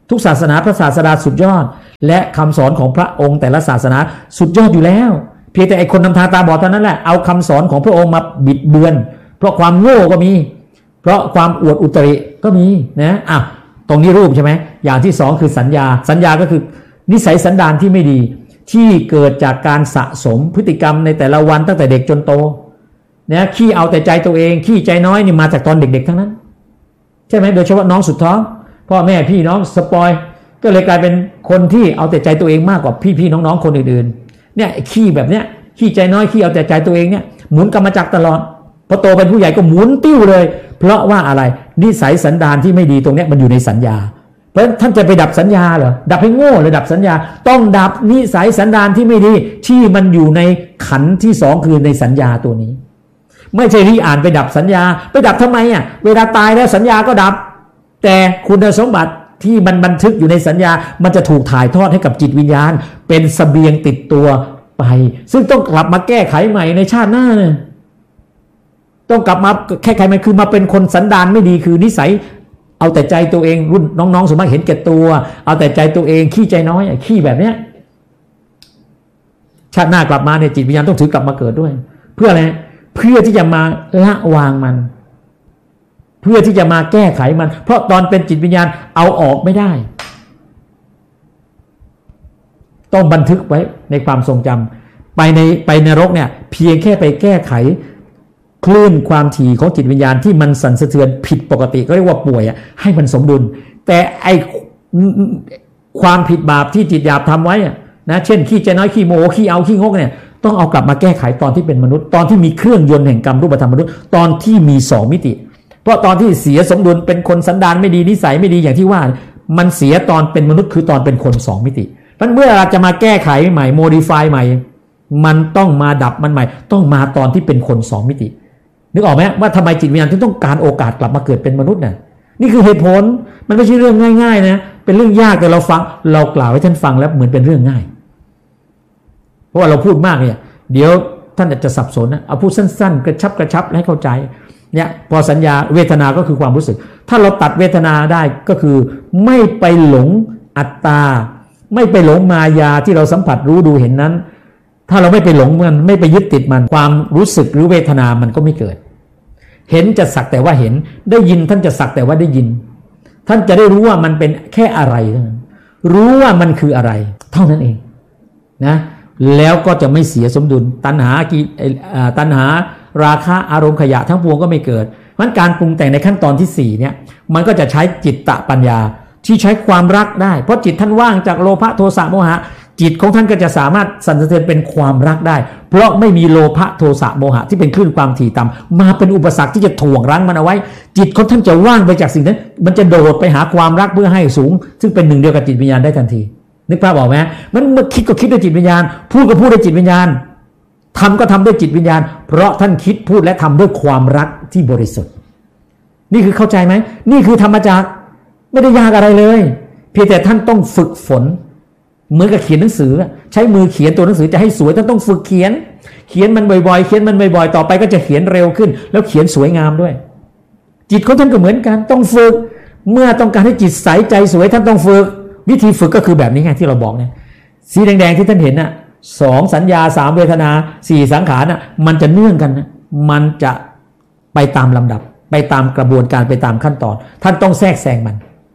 ทุกศาสนาพระศาสดาสุดยอดและคำสอนของพระองค์แต่ละศาสนาสุดยอดอยู่แล้วเพียงแต่ไอ้คนนำทางตาบอดเท่านั้นแหละเอาคำสอนของพระองค์มาบิดเบือนเพราะความโง่ก็มีเพราะความอวดอุตริก็มีนะอ่ะตรงนี้รูปใช่ไหมอย่างที่สองคือสัญญาสัญญาก็คือนิสัยสันดานที่ไม่ดีที่เกิดจากการสะสมพฤติกรรมในแต่ละวันตั้งแต่เด็กจนโตนะขี้เอาแต่ใจตัวเองขี้ใจน้อยนี่มาจากตอนเด็กๆทั้งนั้นใช่ไหมโดยเฉพาะน้องสุดท้องพ่อแม่พี่น้องสปอยก็เลยกลายเป็นคนที่เอาแต่ใจตัวเองมากกว่าพี่ๆน้องๆคนอื่นๆเนี่ยขี้แบบเนี้ยขี้ใจน้อยขี้เอาแต่ใจตัวเองเนี่ยหมุนกรรมจักรตลอดพอโตเป็นผู้ใหญ่ก็หมุนติ้วเลยเพราะว่าอะไรนิสัยสันดานที่ไม่ดีตรงนี้มันอยู่ในสัญญาเพราะท่านจะไปดับสัญญาเหรอดับให้โง่หรือดับสัญญาต้องดับนิสัยสันดานที่ไม่ดีที่มันอยู่ในขันธ์ที่สองคือในสัญญาตัวนี้ไม่ใช่ที่อ่านไปดับสัญญาไปดับทำไมอ่ะเวลาตายแล้วสัญญาก็ดับแต่คุณสมบัติที่มันบันทึกอยู่ในสัญญามันจะถูกถ่ายทอดให้กับจิตวิญญาณเป็นเสบียงติดตัวไปซึ่งต้องกลับมาแก้ไขใหม่ในชาติหน้าเนี่ยต้องกลับมาแก้ไขใหม่คือมาเป็นคนสันดานไม่ดีคือนิสัยเอาแต่ใจตัวเองรุ่นน้องๆสมมติเห็นแก่ตัวเอาแต่ใจตัวเองขี้ใจน้อยขี้แบบเนี้ยชาติหน้ากลับมาเนี่ยจิตวิญญาณต้องถือกลับมาเกิดด้วยเพื่ออะไรเพื่อที่จะมาละวางมันเพื่อที่จะมาแก้ไขมันเพราะตอนเป็นจิตวิญญาณเอาออกไม่ได้ต้องบันทึกไว้ในความทรงจำไปในไปนรกเนี่ยเพียงแค่ไปแก้ไขคลื่นความถี่ของจิตวิญญาณที่มันสั่นสะเทือนผิดปกติก็เรียกว่าป่วยอ่ะให้มันสมดุลแต่ไอความผิดบาปที่จิตหยาบทำไว้อ่ะนะเช่นขี้ใจน้อยขี้โมโหขี้เอาขี้งกเนี่ยต้องเอากลับมาแก้ไขตอนที่เป็นมนุษย์ตอนที่มีเครื่องยนต์แห่งกรรมรูปธรรมมนุษย์ตอนที่มีสองมิติเพราะตอนที่เสียสมดุลเป็นคนสันดานไม่ดีนิสัยไม่ดีอย่างที่ว่ามันเสียตอนเป็นมนุษย์คือตอนเป็นคนสองมิติเพราะเมื่อเราจะมาแก้ไขใหม่โมดิฟายใหม่มันต้องมาดับมันใหม่ต้องมาตอนที่เป็นคนสองมิตินึกออกไหมว่าทำไมจิตวิญญาณถึงต้องการโอกาสกลับมาเกิดเป็นมนุษย์น่ะนี่คือเหตุผลมันไม่ใช่เรื่องง่ายๆนะเป็นเรื่องยากแต่เราฟังเรากล่าวให้ท่านฟังแล้วเหมือนเป็นเรื่องง่ายเพราะว่าเราพูดมากเนี่ยเดี๋ยวท่านอาจจะสับสนนะเอาพูดสั้นๆกระชับกระชับให้เข้าใจเนี่ยพอสัญญาเวทนาก็คือความรู้สึกถ้าเราตัดเวทนาได้ก็คือไม่ไปหลงอัตตาไม่ไปหลงมายาที่เราสัมผัสรู้ดูเห็นนั้นถ้าเราไม่ไปหลงมันไม่ไปยึดติดมันความรู้สึกหรือเวทนามันก็ไม่เกิดเห็นจะสักแต่ว่าเห็นได้ยินท่านจะสักแต่ว่าได้ยินท่านจะได้รู้ว่ามันเป็นแค่อะไรเท่านั้นรู้ว่ามันคืออะไรเท่านั้นเองนะแล้วก็จะไม่เสียสมดุลตัณหากิตัณหาราคะอารมณ์ขยะทั้งปวงก็ไม่เกิดมันการปรุงแต่งในขั้นตอนที่สี่เนี่ยมันก็จะใช้จิตตปัญญาที่ใช้ความรักได้เพราะจิตท่านว่างจากโลภะโทสะโมหะจิตของท่านก็จะสามารถสั่นสะเทือนเป็นความรักได้เพราะไม่มีโลภะโทสะโมหะที่เป็นคลื่นความถี่ต่ำมาเป็นอุปสรรคที่จะถ่วงรั้งมันเอาไว้จิตของท่านจะว่างไปจากสิ่งนั้นมันจะโดดไปหาความรักเพื่อให้สูงซึ่งเป็นหนึ่งเดียวกับจิตวิญญาณได้ทันทีนึกภาพออกไหมมันเมื่อคิดก็คิดด้วยจิตวิญญาณพูดก็พูดด้วยจิตวิญญาณทำก็ทำด้วยจิตวิญญาณเพราะท่านคิดพูดและทำด้วยความรักที่บริสุทธิ์นี่คือเข้าใจไหมนี่คือธรรมจักรไม่ได้ยากอะไรเลยเพียงแต่ท่านต้องฝึกฝนเหมือนกับเขียนหนังสือใช้มือเขียนตัวหนังสือจะให้สวยท่านต้องฝึกเขียนเขียนมันบ่อยๆเขียนมันบ่อยๆต่อไปก็จะเขียนเร็วขึ้นแล้วเขียนสวยงามด้วยจิตของท่านก็เหมือนกันต้องฝึกเมื่อต้องการให้จิตใสใจสวยท่านต้องฝึกวิธีฝึกก็คือแบบนี้ไงที่เราบอกเนี่ยสีแดงๆที่ท่านเห็นน่ะสองสัญญาสามเวทนาสี่สังขารน่ะมันจะเนื่องกันนะมันจะไปตามลำดับไปตามกระบวนการไปตามขั้นตอนท่านต้องแทรกแซงมัน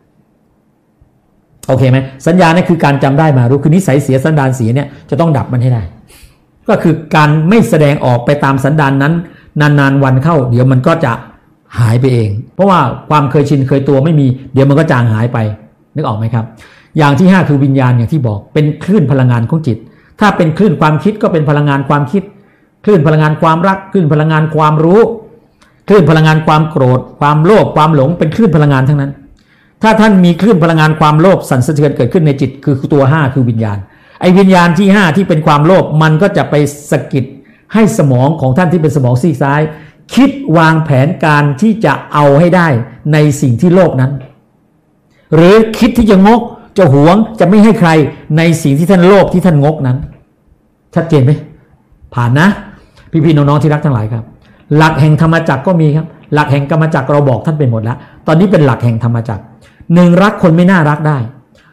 โอเคไหมสัญญาเนี่ยคือการจำได้มารู้คือนิสัยเสียสันดานเสียเนี่ยจะต้องดับมันให้ได้ก็คือการไม่แสดงออกไปตามสันดานนั้นนานๆวันเข้าเดี๋ยวมันก็จะหายไปเองเพราะว่าความเคยชินเคยตัวไม่มีเดี๋ยวมันก็จางหายไปนึกออกไหมครับอย่างที่ห้าคือวิญญาณอย่างที่บอกเป็นคลื่นพลังงานของจิตถ้าเป็นคลื่นความคิดก็เป็นพลังงานความคิดคลื่นพลังงานความรักคลื่นพลังงานความรู้คลื่นพลังงานความโกรธความโลภความหลงเป็นคลื่นพลังงานทั้งนั้นถ้าท่านมีคลื่นพลังงานความโลภสั่นสะเทือนเกิดขึ้นในจิตคือตัวห้าคือวิญญาณไอ้วิญญาณที่ห้าที่เป็นความโลภมันก็จะไปสะกิดให้สมองของท่านที่เป็นสมองซีกซ้ายคิดวางแผนการที่จะเอาให้ได้ในสิ่งที่โลภนั้นหรือคิดที่จะงกจะหวงจะไม่ให้ใครในสิ่งที่ท่านโลภที่ท่านงกนั้นชัดเจนไหมผ่านนะพี่ๆน้องๆที่รักทั้งหลายครับหลักแห่งธรรมจักรก็มีครับหลักแห่งกรรมจักรเราบอกท่านไปหมดแล้วตอนนี้เป็นหลักแห่งธรรมจักรหนึ่งรักคนไม่น่ารักได้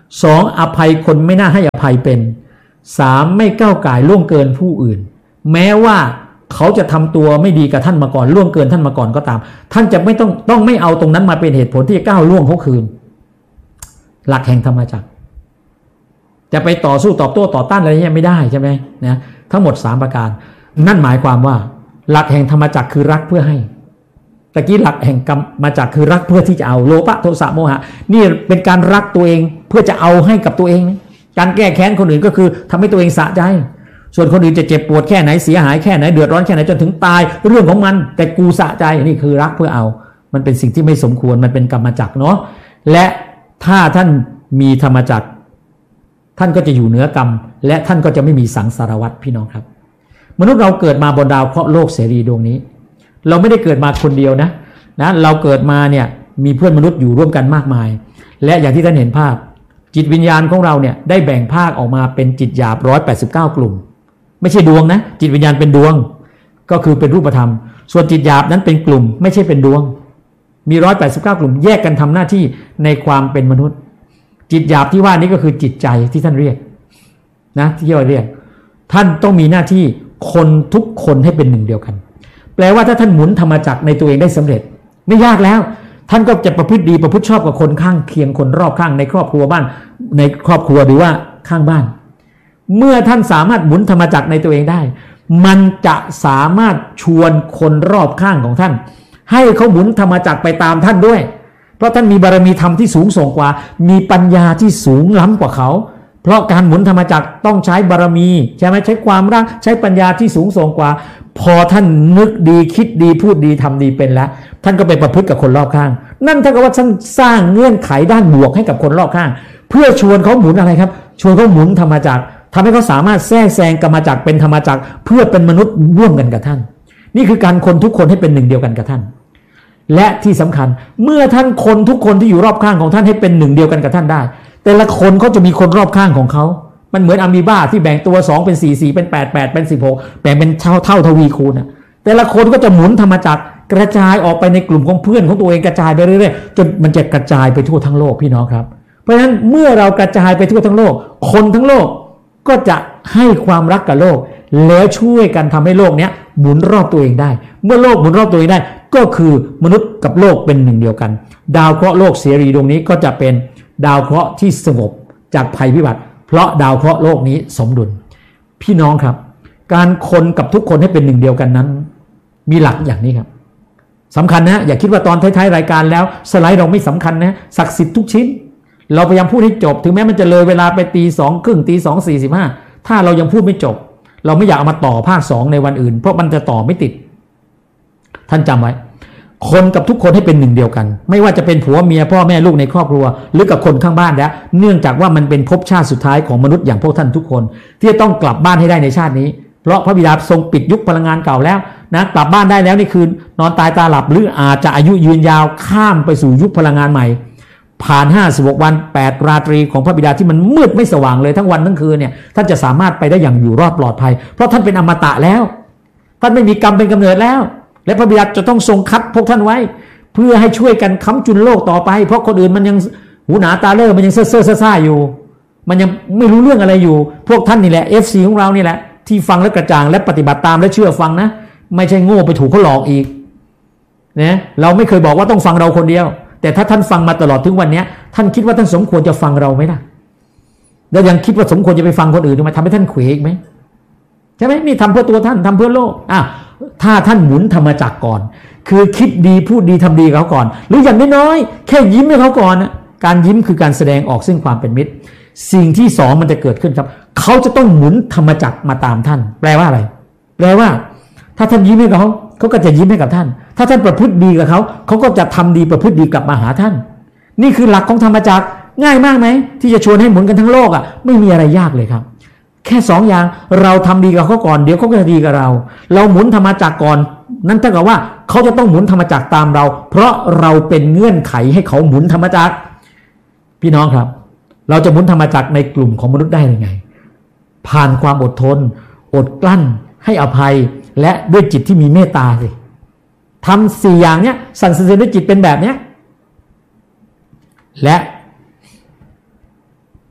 สองอภัยคนไม่น่าให้อภัยเป็นสามไม่ก้าวก่ายล่วงเกินผู้อื่นแม้ว่าเขาจะทำตัวไม่ดีกับท่านมาก่อนล่วงเกินท่านมาก่อนก็ตามท่านจะไม่ต้องต้องไม่เอาตรงนั้นมาเป็นเหตุผลที่จะก้าวล่วงเขาคืนหลักแห่งธรรมจักรจะไปต่อสู้ตอบโต้ต่อต้านอะไรเนี่ยไม่ได้ใช่ไหมนะทั้งหมดสามประการนั่นหมายความว่าหลักแห่งธรรมจักรคือรักเพื่อให้ตะกี้หลักแห่งกรรมมาจากคือรักเพื่อที่จะเอาโลภะโทสะโมหะนี่เป็นการรักตัวเองเพื่อจะเอาให้กับตัวเองการแก้แค้นคนอื่นก็คือทำให้ตัวเองสะใจส่วนคนอื่นจะเจ็บปวดแค่ไหนเสียหายแค่ไหนเดือดร้อนแค่ไหนจนถึงตายเรื่องของมันแต่กูสะใจนี่คือรักเพื่อเอามันเป็นสิ่งที่ไม่สมควรมันเป็นกรรมจักรเนาะและถ้าท่านมีธรรมจักรท่านก็จะอยู่เหนือกรรมและท่านก็จะไม่มีสังสารวัฏพี่น้องครับมนุษย์เราเกิดมาบนดาวเคราะห์โลกเสรีดวงนี้เราไม่ได้เกิดมาคนเดียวนะนะเราเกิดมาเนี่ยมีเพื่อนมนุษย์อยู่ร่วมกันมากมายและอย่างที่ท่านเห็นภาพจิตวิญญาณของเราเนี่ยได้แบ่งภาคออกมาเป็นจิตหยาบหนึ่งร้อยแปดสิบเก้ากลุ่มไม่ใช่ดวงนะจิตวิญญาณเป็นดวงก็คือเป็นรูปธรรมส่วนจิตหยาบนั้นเป็นกลุ่มไม่ใช่เป็นดวงมีหนึ่งร้อยแปดสิบเก้ากลุ่มแยกกันทำหน้าที่ในความเป็นมนุษย์จิตหยาบที่ว่านี้ก็คือจิตใจที่ท่านเรียกนะที่เราเรียกท่านต้องมีหน้าที่คนทุกคนให้เป็นหนึ่งเดียวกันแปลว่าถ้าท่านหมุนธรรมจักรในตัวเองได้สำเร็จไม่ยากแล้วท่านก็จะประพฤติดีประพฤติชอบกับคนข้างเคียงคนรอบข้างในครอบครัวบ้านในครอบครัวหรือว่าข้างบ้านเมื่อท่านสามารถหมุนธรรมจักรในตัวเองได้มันจะสามารถชวนคนรอบข้างของท่านให้เขาหมุนธรรมจักรไปตามท่านด้วยเพราะท่านมีบารมีธรรมที่สูงส่งกว่ามีปัญญาที่สูงล้ำกว่าเขาเพราะการหมุนธรรมจักรต้องใช้บารมีใช่ไหมใช้ความรักใช้ปัญญาที่สูงส่งกว่าพอท่านนึกดีคิดดีพูดดีทำดีเป็นแล้วท่านก็ไปประพฤติกับคนรอบข้างนั่นเท่ากับว่าท่านสร้างเงื่อนไขด้านบวกให้กับคนรอบข้างเพื่อชวนเขาหมุนอะไรครับชวนเขาหมุนธรรมจักรทำให้เขาสามารถแทรกแซงกรรมจักรเป็นธรรมจักรเพื่อเป็นมนุษย์ร่วมกันกับท่านนี่คือการคนทุกคนให้เป็นหนึ่งเดียวกันกับท่านและที่สำคัญเมื่อท่านคนทุกคนที่อยู่รอบข้างของท่านให้เป็นหนึ่งเดียวกันกับท่านได้แต่ละคนเขาจะมีคนรอบข้างของเขามันเหมือนอะมีบ้าที่แบ่งตัวสองเป็นสี่ สี่เป็นแปด แปดเป็นสิบหกแบ่งเป็นเท่าเท่าทวีคูณนะแต่ละคนก็จะหมุนธรรมจักรกระจายออกไปในกลุ่มของเพื่อนของตัวเองกระจายไปเรื่อยๆจนมันจะกระจายไปทั่วทั้งโลกพี่น้องครับเพราะฉะนั้นเมื่อเรากระจายไปทั่วทั้งโลกคนทั้งโลกก็จะให้ความรักกับโลกแล้วช่วยกันทำให้โลกเนี้ยหมุนรอบตัวเองได้เมื่อโลกหมุนรอบตัวเองได้ก็คือมนุษย์กับโลกเป็นหนึ่งเดียวกันดาวเคราะห์โลกเสรีดวงนี้ก็จะเป็นดาวเคราะห์ที่สงบจากภัยพิบัติเพราะดาวเคราะห์โลกนี้สมดุลพี่น้องครับการคนกับทุกคนให้เป็นหนึ่งเดียวกันนั้นมีหลักอย่างนี้ครับสำคัญนะอย่าคิดว่าตอนท้ายๆรายการแล้วสไลด์เราไม่สำคัญนะศักดิ์สิทธิ์ทุกชิ้นเราพยายามพูดให้จบถึงแม้มันจะเลยเวลาไปตีสองครึ่งตีสองสี่สิบห้าถ้าเรายังพูดไม่จบเราไม่อยากเอามาต่อภาคสองในวันอื่นเพราะมันจะต่อไม่ติดท่านจำไว้คนกับทุกคนให้เป็นหนึ่งเดียวกันไม่ว่าจะเป็นผัวเมียพ่อแม่ลูกในครอบครัวหรือกับคนข้างบ้านแล้วเนื่องจากว่ามันเป็นภพชาติสุดท้ายของมนุษย์อย่างพวกท่านทุกคนที่จะต้องกลับบ้านให้ได้ในชาตินี้เพราะพระบิดาทรงปิดยุคพลังงานเก่าแล้วนะกลับบ้านได้แล้วนี่คือนอนตายตาหลับหรืออาจจะอายุยืนยาวข้ามไปสู่ยุคพลังงานใหม่ผ่านห้าสิบหกวันแปดราตรีของพระบิดาที่มันมืดไม่สว่างเลยทั้งวันทั้งคืนเนี่ยท่านจะสามารถไปได้อย่างอยู่รอดปลอดภัยเพราะท่านเป็นอมตะแล้วท่านไม่มีกรรมเป็นกำเนิดแล้วและพระบิดาจะต้องทรงคัดพวกท่านไว้เพื่อให้ช่วยกันค้ำจุนโลกต่อไปเพราะคนอื่นมันยังหูหนาตาเล่อมันยังเซ่อเซ่อซ่าอยู่มันยังไม่รู้เรื่องอะไรอยู่พวกท่านนี่แหละ เอฟ ซี ของเรานี่แหละที่ฟังและกระจ่างและปฏิบัติตามและเชื่อฟังนะไม่ใช่โง่ไปถูกเขาหลอกอีกนะเราไม่เคยบอกว่าต้องฟังเราคนเดียวแต่ถ้าท่านฟังมาตลอดถึงวันนี้ท่านคิดว่าท่านสมควรจะฟังเราไหมล่ะแล้วยังคิดว่าสมควรจะไปฟังคนอื่นทำไมทำให้ท่านเขวอีกไหมใช่ไหมนี่ทำเพื่อตัวท่านทำเพื่อโลกอ่ะถ้าท่านหมุนธรรมจักรก่อนคือคิดดีพูดดีทำดีกับเขาก่อนหรืออย่างน้อยๆแค่ยิ้มให้เขาก่อนนะการยิ้มคือการแสดงออกซึ่งความเป็นมิตรสิ่งที่สองมันจะเกิดขึ้นครับเขาจะต้องหมุนธรรมจักรมาตามท่านแปลว่าอะไรแปลว่าถ้าท่านยิ้มให้เขาเขาก็จะยิ้มให้กับท่านถ้าท่านประพฤติดีกับเขาเขาก็จะทำดีประพฤติดีกลับมาหาท่านนี่คือหลักของธรรมจักรง่ายมากไหมที่จะชวนให้หมุนกันทั้งโลกอ่ะไม่มีอะไรยากเลยครับแค่สองอย่างเราทำดีกับเขาก่อนเดี๋ยวเขาก็จะดีกับเราเราหมุนธรรมจักรก่อนนั่นเท่ากับว่าเขาจะต้องหมุนธรรมจักรตามเราเพราะเราเป็นเงื่อนไขให้เขาหมุนธรรมจักรพี่น้องครับเราจะหมุนธรรมจักรในกลุ่มของมนุษย์ได้ยังไงผ่านความอดทนอดกลั้นให้อภัยและด้วยจิตที่มีเมตตาสิทำสี่อย่างเนี้ยสั่นสะเทือนด้วยจิตเป็นแบบเนี้ยและ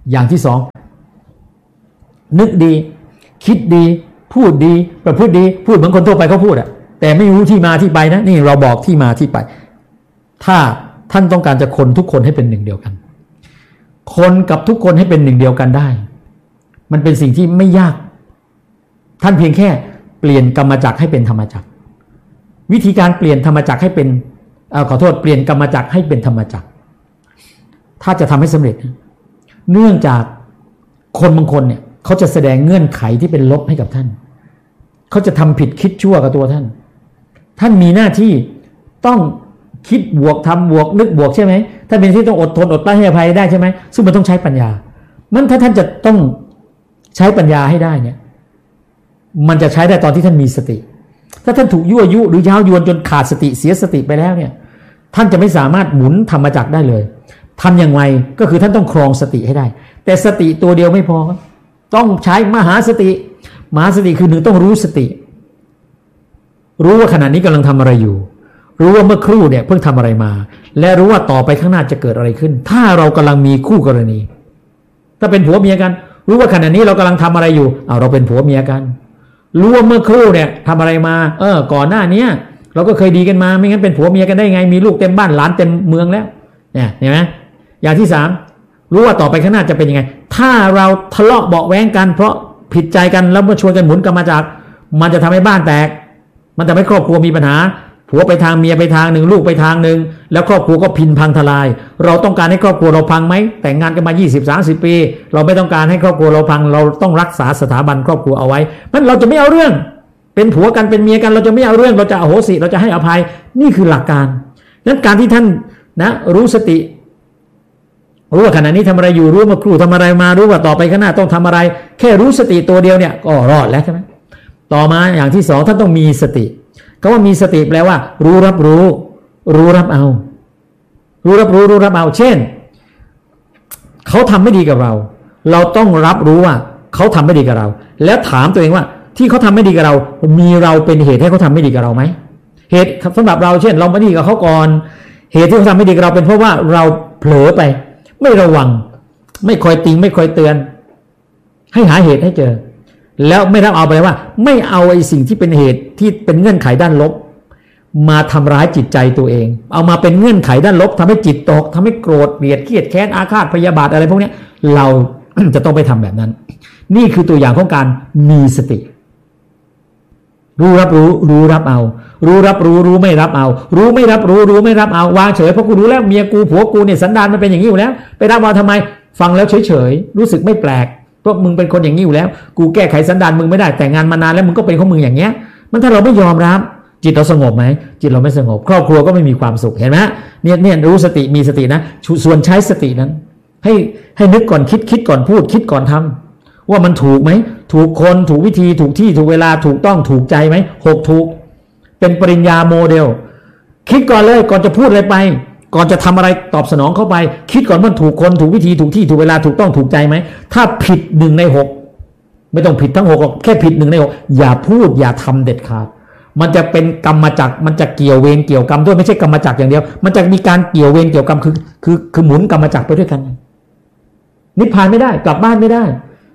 อย่างที่สองนึกดีคิดดีพูดดีประพฤติดีพูดเหมือนคนทั่วไปเขาพูดอะแต่ไม่รู้ที่มาที่ไปนะนี่เราบอกที่มาที่ไปถ้าท่านต้องการจะคนทุกคนให้เป็นหนึ่งเดียวกันคนกับทุกคนให้เป็นหนึ่งเดียวกันได้มันเป็นสิ่งที่ไม่ยากท่านเพียงแค่เปลี่ยนกรรมจักรให้เป็นธรรมจักรวิธีการเปลี่ยนธรรมจักรให้เป็นเอ่อขอโทษเปลี่ยนกรรมจักรให้เป็นธรรมจักรถ้าจะทำให้สำเร็จเนื่องจากคนบางคนเนี่ยเขาจะแสดงเงื่อนไขที่เป็นลบให้กับท่านเขาจะทำผิดคิดชั่วกับตัวท่านท่านมีหน้าที่ต้องคิดบวกทำบวกนึกบวกใช่ไหมท่านเป็นที่ต้องอดทนอดกลั้นให้อภัยได้ใช่ไหมซึ่งมันต้องใช้ปัญญามันถ้าท่านจะต้องใช้ปัญญาให้ได้เนี่ยมันจะใช้ได้ตอนที่ท่านมีสติถ้าท่านถูกยั่วยุหรือย้าวยวนจนขาดสติเสียสติไปแล้วเนี่ยท่านจะไม่สามารถหมุนธรรมจักรได้เลยทำอย่างไรก็คือท่านต้องครองสติให้ได้แต่สติตัวเดียวไม่พอครับต้องใช้มหาสติมหาสติคือหนึ่งต้องรู้สติรู้ว่าขณะนี้กำลังทำอะไรอยู่รู้ว่าเมื่อครู่เนี่ยเพิ่งทำอะไรมาและรู้ว่าต่อไปข้างหน้าจะเกิดอะไรขึ้นถ้าเรากำลังมีคู่กรณีถ้าเป็นผัวเมียกันรู้ว่าขณะนี้เรากำลังทำอะไรอยู่เอาเราเป็นผัวเมียกันรู้ว่าเมื่อครู่เนี่ยทำอะไรมาเออก่อนหน้านี้เราก็เคยดีกันมาไม่งั้นเป็นผัวเมียกันได้ไงมีลูกเต็มบ้านหลานเต็มเมืองแล้วเนี่ยเห็นไหมอย่างที่สามรู้ว่าต่อไปข้างหน้าจะเป็นยังไงถ้าเราทะเลาะเบาแว้งกันเพราะผิดใจกันแล้วมาชวนกันหมุนกรรมจักรมันจะทำให้บ้านแตกมันจะให้ครอบครัวมีปัญหาผัวไปทางเมียไปทางหนึ่งลูกไปทางหนึ่งแล้วครอบครัวก็พินพังทลายเราต้องการให้ครอบครัวเราพังไหมแต่งงานกันมา ยี่สิบ สามสิบ ปีเราไม่ต้องการให้ครอบครัวเราพังเราต้องรักษาสถาบันครอบครัวเอาไว้มันเราจะไม่เอาเรื่องเป็นผัวกันเป็นเมียกันเราจะไม่เอาเรื่องเราจะอโหสิเราจะให้อภัยนี่คือหลักการนั้นการที่ท่านนะรู้สติรู้ว่าขณะนี้ทำอะไรอยู่รู้ว่าครูทำอะไรมารู้ว่าต่อไปข้างหน้าต้องทำอะไรแค่รู้สติตัวเดียวเนี่ยก็รอดแล้วใช่ไหมต่อมาอย่างที่สองท่านต้องมีสติคำว่ามีสติแปลว่ารู้รับรู้รู้รับเอารู้รับรู้รู้รับเอาเช่นเขาทำไม่ดีกับเราเราต้องรับรู้ว่าเขาทำไม่ดีกับเราแล้วถามตัวเองว่าที่เขาทำไม่ดีกับเรามีเราเป็นเหตุให้เขาทำไม่ดีกับเราไหมเหตุสำหรับเราเช่นเราไม่ดีกับเขาก่อนเหตุที่เขาทำไม่ดีกับเราเป็นเพราะว่าเราเผลอไปไม่ระวังไม่คอยติงไม่คอยเตือนให้หาเหตุให้เจอแล้วไม่รับเอาไปว่าไม่เอาไอ้สิ่งที่เป็นเหตุที่เป็นเงื่อนไขด้านลบมาทำร้ายจิตใจตัวเองเอามาเป็นเงื่อนไขด้านลบทำให้จิตตกทำให้โกรธเกลียดเครียดแค้นอาฆาตพยาบาทอะไรพวกนี้เรา จะต้องไปทำแบบนั้นนี่คือตัวอย่างของการมีสติรู้รับรู้รู้รับเอารู้รับรู้รู้ไม่รับเอารู้ไม่รับรู้รู้ไม่รับเอาวางเฉยเพราะกูรู้แล้วเมียกูผัวกูเนี่ยสันดานมันเป็นอย่างนี้อยู่แล้วไปรับเอาทำไมฟังแล้วเฉยเฉยรู้สึกไม่แปลกเพราะมึงเป็นคนอย่างนี้อยู่แล้วกูแก้ไขสันดานมึงไม่ได้แต่งงานมานานแล้วมึงก็เป็นของมึงอย่างเงี้ยมันถ้าเราไม่ยอมรับจิตเราสงบไหมจิตเราไม่สงบครอบครัวก็ไม่มีความสุขเห็นไหมเนี่ยเนี่ยรู้สติมีสตินะส่วนใช้สตินั้นให้ให้นึกก่อนคิดคิดก่อนพูดคิดก่อนทำว่ามันถูกไหมถูกคนถูกวิธีถูกที่ถูกเวลาถูกต้องถูกใจไหมหกถูกเป็นปริญญาโมเดลคิดก่อนเลยก่อนจะพูดอะไรไปก่อนจะทำอะไรตอบสนองเข้าไปคิดก่อนว่าถูกคนถูกวิธีถูกที่ถูกเวลาถูกต้องถูกใจไหมถ้าผิดหนึ่งในหกไม่ต้องผิดทั้งหกหรอกแค่ผิดหนึ่งในหกอย่าพูดอย่าทำเด็ดขาดมันจะเป็นกรรมจักรมันจะเกี่ยวเวรเกี่ยวกรรมด้วยไม่ใช่กรรมจักรอย่างเดียวมันจะมีการเกี่ยวเวรเกี่ยวกรรมคือคือคือหมุนกรรมจักรไปด้วยกันนิพพานไม่ได้กลับบ้านไม่ได้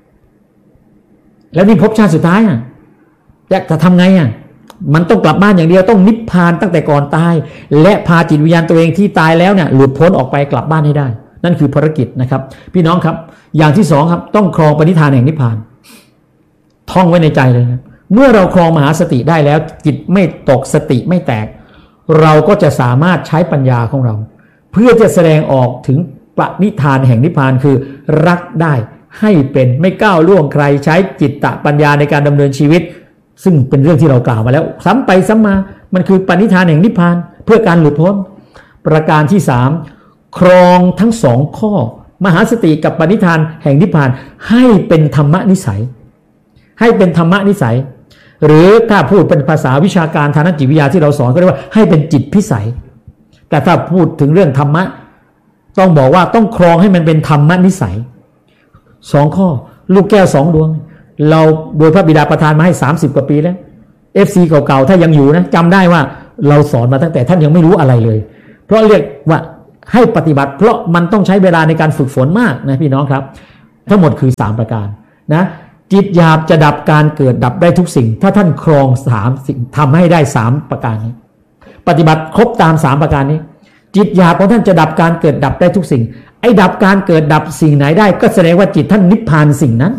แล้วนี่ภพชาติสุดท้ายอ่ะจะจะทำไงอ่ะมันต้องกลับบ้านอย่างเดียวต้องนิพพานตั้งแต่ก่อนตายและพาจิตวิญญาณตัวเองที่ตายแล้วเนี่ยหลุดพ้นออกไปกลับบ้านให้ได้นั่นคือภารกิจนะครับพี่น้องครับอย่างที่สองครับต้องครองปณิธานแห่งนิพพานท่องไว้ในใจเลยนะเมื่อเราครองมหาสติได้แล้วจิตไม่ตกสติไม่แตกเราก็จะสามารถใช้ปัญญาของเราเพื่อจะแสดงออกถึงปณิธานแห่งนิพพานคือรักได้ให้เป็นไม่ก้าวล่วงใครใช้จิตตปัญญาในการดำเนินชีวิตซึ่งเป็นเรื่องที่เรากล่าวมาแล้วซ้ำไปซ้ำมามันคือปณิธานแห่งนิพพานเพื่อการหลุดพ้นประการที่สามครองทั้งสองข้อมหาสติกับปณิธานแห่งนิพพานให้เป็นธรรมนิสัยให้เป็นธรรมนิสัยหรือถ้าพูดเป็นภาษาวิชาการทางจิตวิทยาที่เราสอนก็เรียกว่าให้เป็นจิตพิสัยแต่ถ้าพูดถึงเรื่องธรรมะต้องบอกว่าต้องครองให้มันเป็นธรรมนิสัยสองข้อลูกแก้วสองดวงเราโดยพระบิดาประทานมาให้สามสิบกว่าปีแล้ว เอฟ ซี เก่าๆถ้ายังอยู่นะจำได้ว่าเราสอนมาตั้งแต่ท่านยังไม่รู้อะไรเลยเพราะเรียกว่าให้ปฏิบัติเพราะมันต้องใช้เวลาในการฝึกฝนมากนะพี่น้องครับทั้งหมดคือสามประการนะจิตหยาบจะดับการเกิดดับได้ทุกสิ่งถ้าท่านครองสามสิ่งทำให้ได้สามประการนี้ปฏิบัติครบตามสามประการนี้จิตหยาบของท่านจะดับการเกิดดับได้ทุกสิ่งไอ้ดับการเกิดดับสิ่งไหนได้ก็แสดงว่าจิตท่านนิพพานสิ่งนั้น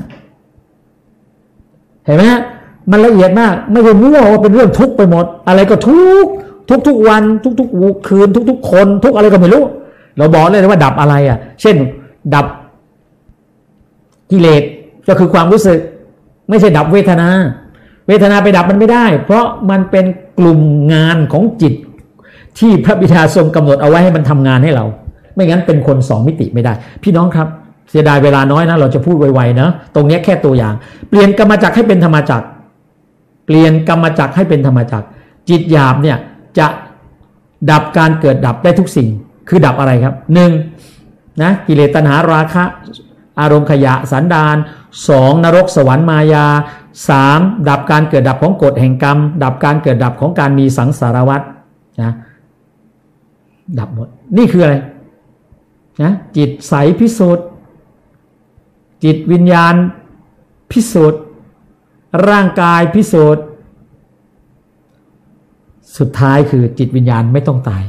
เห็นไหมฮะมันละเอียดมากไม่ใช่มั่วว่าเป็นเรื่องทุกข์ไปหมดอะไรก็ทุกข์ทุกๆวันทุกๆคืนทุกๆคนทุกอะไรก็ไม่รู้เราบอกเลยว่าดับอะไรอ่ะเช่นดับกิเลสก็คือความรู้สึกไม่ใช่ดับเวทนาเวทนาไปดับมันไม่ได้เพราะมันเป็นกลุ่มงานของจิตที่พระบิดาทรงกำหนดเอาไว้ให้มันทำงานให้เราไม่งั้นเป็นคนสองมิติไม่ได้พี่น้องครับเสียดายเวลาน้อยนะเราจะพูดไวๆนะตรงนี้แค่ตัวอย่างเปลี่ยนกรรมจักรให้เป็นธรรมจักรเปลี่ยนกรรมจักรให้เป็นธรรมจักรจิตหยาบเนี่ยจะดับการเกิดดับได้ทุกสิ่งคือดับอะไรครับหนึ่งนะกิเลสตัณหาราคะอารมณ์ขยะสันดานสองนรกสวรรค์มายาสามดับการเกิดดับของกฎแห่งกรรมดับการเกิดดับของการมีสังสารวัฏนะดับหมดนี่คืออะไรนะจิตใสพิสูจน์จิตวิญญาณพิสูจน์ร่างกายพิสูจน์สุดท้ายคือจิตวิญญาณไม่ต้องตาย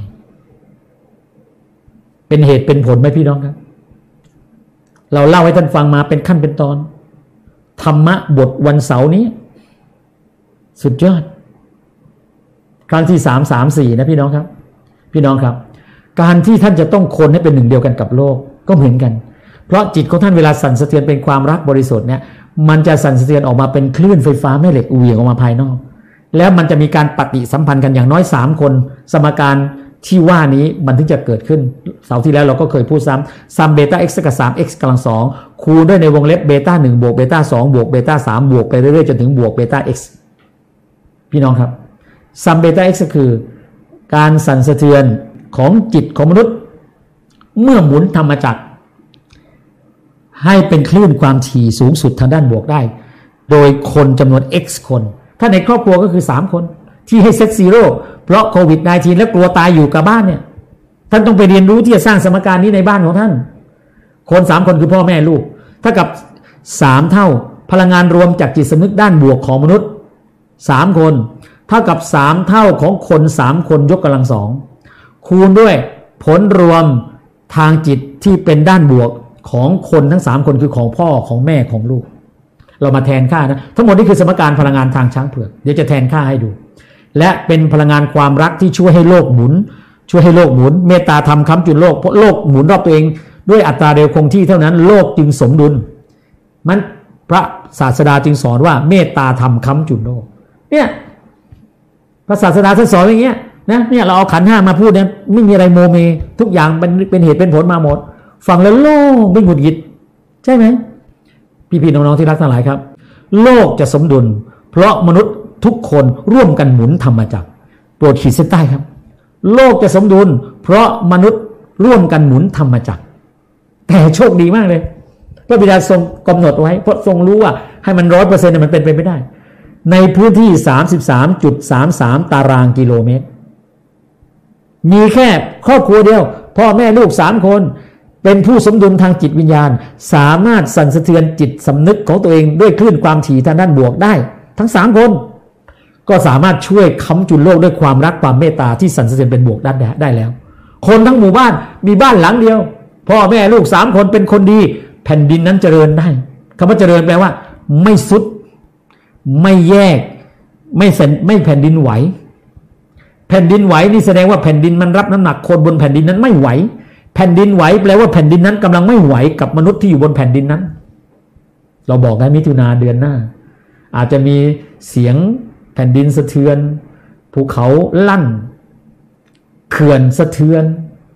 เป็นเหตุเป็นผลไหมพี่น้องครับเราเล่าให้ท่านฟังมาเป็นขั้นเป็นตอนธรรมะบทวันเสาร์นี้สุดยอดครั้งที่สามสามสี่นะพี่น้องครับพี่น้องครับการที่ท่านจะต้องคนให้เป็นหนึ่งเดียวกันกับโลกก็เหมือนกันเพราะจิตของท่านเวลาสั่นสะเทือนเป็นความรักบริสุทธิ์เนี่ยมันจะสั่นสะเทือนออกมาเป็นคลื่นไฟฟ้าแม่เหล็กเหวี่ยงออกมาภายนอกแล้วมันจะมีการปฏิสัมพันธ์กันอย่างน้อยสามคนสมการที่ว่านี้มันถึงจะเกิดขึ้นเสาร์ที่แล้วเราก็เคยพูดซ้ำซัมเบต้า x กับ สาม x กำลังสองคูณด้วยในวงเล็บเบต้าหนึ่งบวกเบต้าสองบวกเบต้าสามบวกไปเรื่อยๆจนถึงบวกเบต้า x พี่น้องครับซัมเบต้า x ก็คือการสั่นสะเทือนของจิตของมนุษย์เมื่อหมุนธรรมจักรให้เป็นคลื่นความถี่สูงสุดทางด้านบวกได้โดยคนจำนวน x คนถ้าในครอบครัวก็คือสามคนที่ให้เซตซีโร่เพราะโควิด สิบเก้า แล้วกลัวตายอยู่กับบ้านเนี่ยท่านต้องไปเรียนรู้ที่จะสร้างสมการนี้ในบ้านของท่านคนสามคนคือพ่อแม่ลูกถ้ากับสามเท่าพลังงานรวมจากจิตสำนึกด้านบวกของมนุษย์สามคนเท่ากับสามเท่าของคนสามคนยกกำลังสองคูณด้วยผลรวมทางจิตที่เป็นด้านบวกของคนทั้งสามคนคือของพ่อของแม่ของลูกเรามาแทนค่านะทั้งหมดนี่คือสมการพลังงานทางช้างเผือกเดี๋ยวจะแทนค่าให้ดูและเป็นพลังงานความรักที่ช่วยให้โลกหมุนช่วยให้โลกหมุนเมตตาธรรมค้ำจุนโลกเพราะโลกหมุนรอบตัวเองด้วยอัตราเร็วคงที่เท่านั้นโลกจึงสมดุลมันพระศาสดาจึงสอนว่าเมตตาธรรมค้ำจุนโลกเนี่ยพระศาสดาท่านสอนอย่างเงี้ยนะเนี่ยเราเอาขันธ์ห้ามาพูดเนี่ยไม่มีอะไรโมเมทุกอย่างเป็นเป็นเหตุเป็นผลมาหมดฟังแล้วโลกไม่หงุดหงิดใช่ไหมพี่ๆน้องๆที่รักทั้งหลายครับโลกจะสมดุลเพราะมนุษย์ทุกคนร่วมกันหมุนธรรมจักรโปรดขีดเส้นใต้ครับโลกจะสมดุลเพราะมนุษย์ร่วมกันหมุนธรรมจักรแต่โชคดีมากเลยพระบิดาทรงกำหนดไว้เพราะทรงรู้ว่าให้มันร้อยเปอร์เซ็นต์มันเป็นไปไม่ได้ในพื้นที่ สามสิบสามจุดสามสาม ตารางกิโลเมตรมีแค่ครอบครัวเดียวพ่อแม่ลูกสามคนเป็นผู้สมดุลทางจิตวิญญาณสามารถสั่นสะเทือนจิตสำนึกของตัวเองด้วยคลื่นความถี่ทางด้านบวกได้ทั้งสามคนก็สามารถช่วยค้ำจุนโลกด้วยความรักความเมตตาที่สั่นสะเทือนเป็นบวกได้ได้แล้วคนทั้งหมู่บ้านมีบ้านหลังเดียวพ่อแม่ลูกสามคนเป็นคนดีแผ่นดินนั้นเจริญได้คำว่าเจริญแปลว่าไม่สุดไม่แยกไม่เส้นไม่แผ่นดินไหวแผ่นดินไหวนี่แสดงว่าแผ่นดินมันรับน้ำหนักคนบนแผ่นดินนั้นไม่ไหวแผ่นดินไหวแปลว่าแผ่นดินนั้นกำลังไม่ไหวกับมนุษย์ที่อยู่บนแผ่นดินนั้นเราบอกได้มิถุนาเดือนหน้าอาจจะมีเสียงแผ่นดินสะเทือนภูเขาลั่นเขื่อนสะเทือน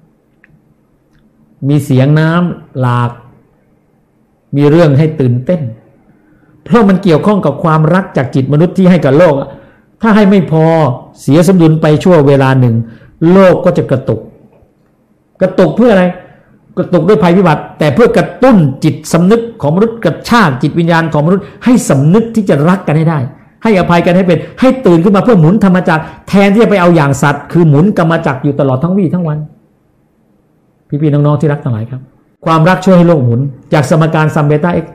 มีเสียงน้ำหลากมีเรื่องให้ตื่นเต้นเพราะมันเกี่ยวข้องกับความรักจากจิตมนุษย์ที่ให้กับโลกถ้าให้ไม่พอเสียสมดุลไปชั่วเวลาหนึ่งโลกก็จะกระตุกกระตุกเพื่ออะไรกระตุกด้วยภัยพิบัติแต่เพื่อกระตุ้นจิตสำนึกของมนุษย์กระชากจิตวิญญาณของมนุษย์ให้สำนึกที่จะรักกันให้ได้ให้อภัยกันให้เป็นให้ตื่นขึ้นมาเพื่อหมุนธรรมจักรแทนที่จะไปเอาอย่างสัตว์คือหมุนกรรมจักรอยู่ตลอดทั้งวี่ทั้งวันพี่ๆน้องๆที่รักทั้งหลายครับความรักช่วยให้โลกหมุนจากสมการซัมเบต้า x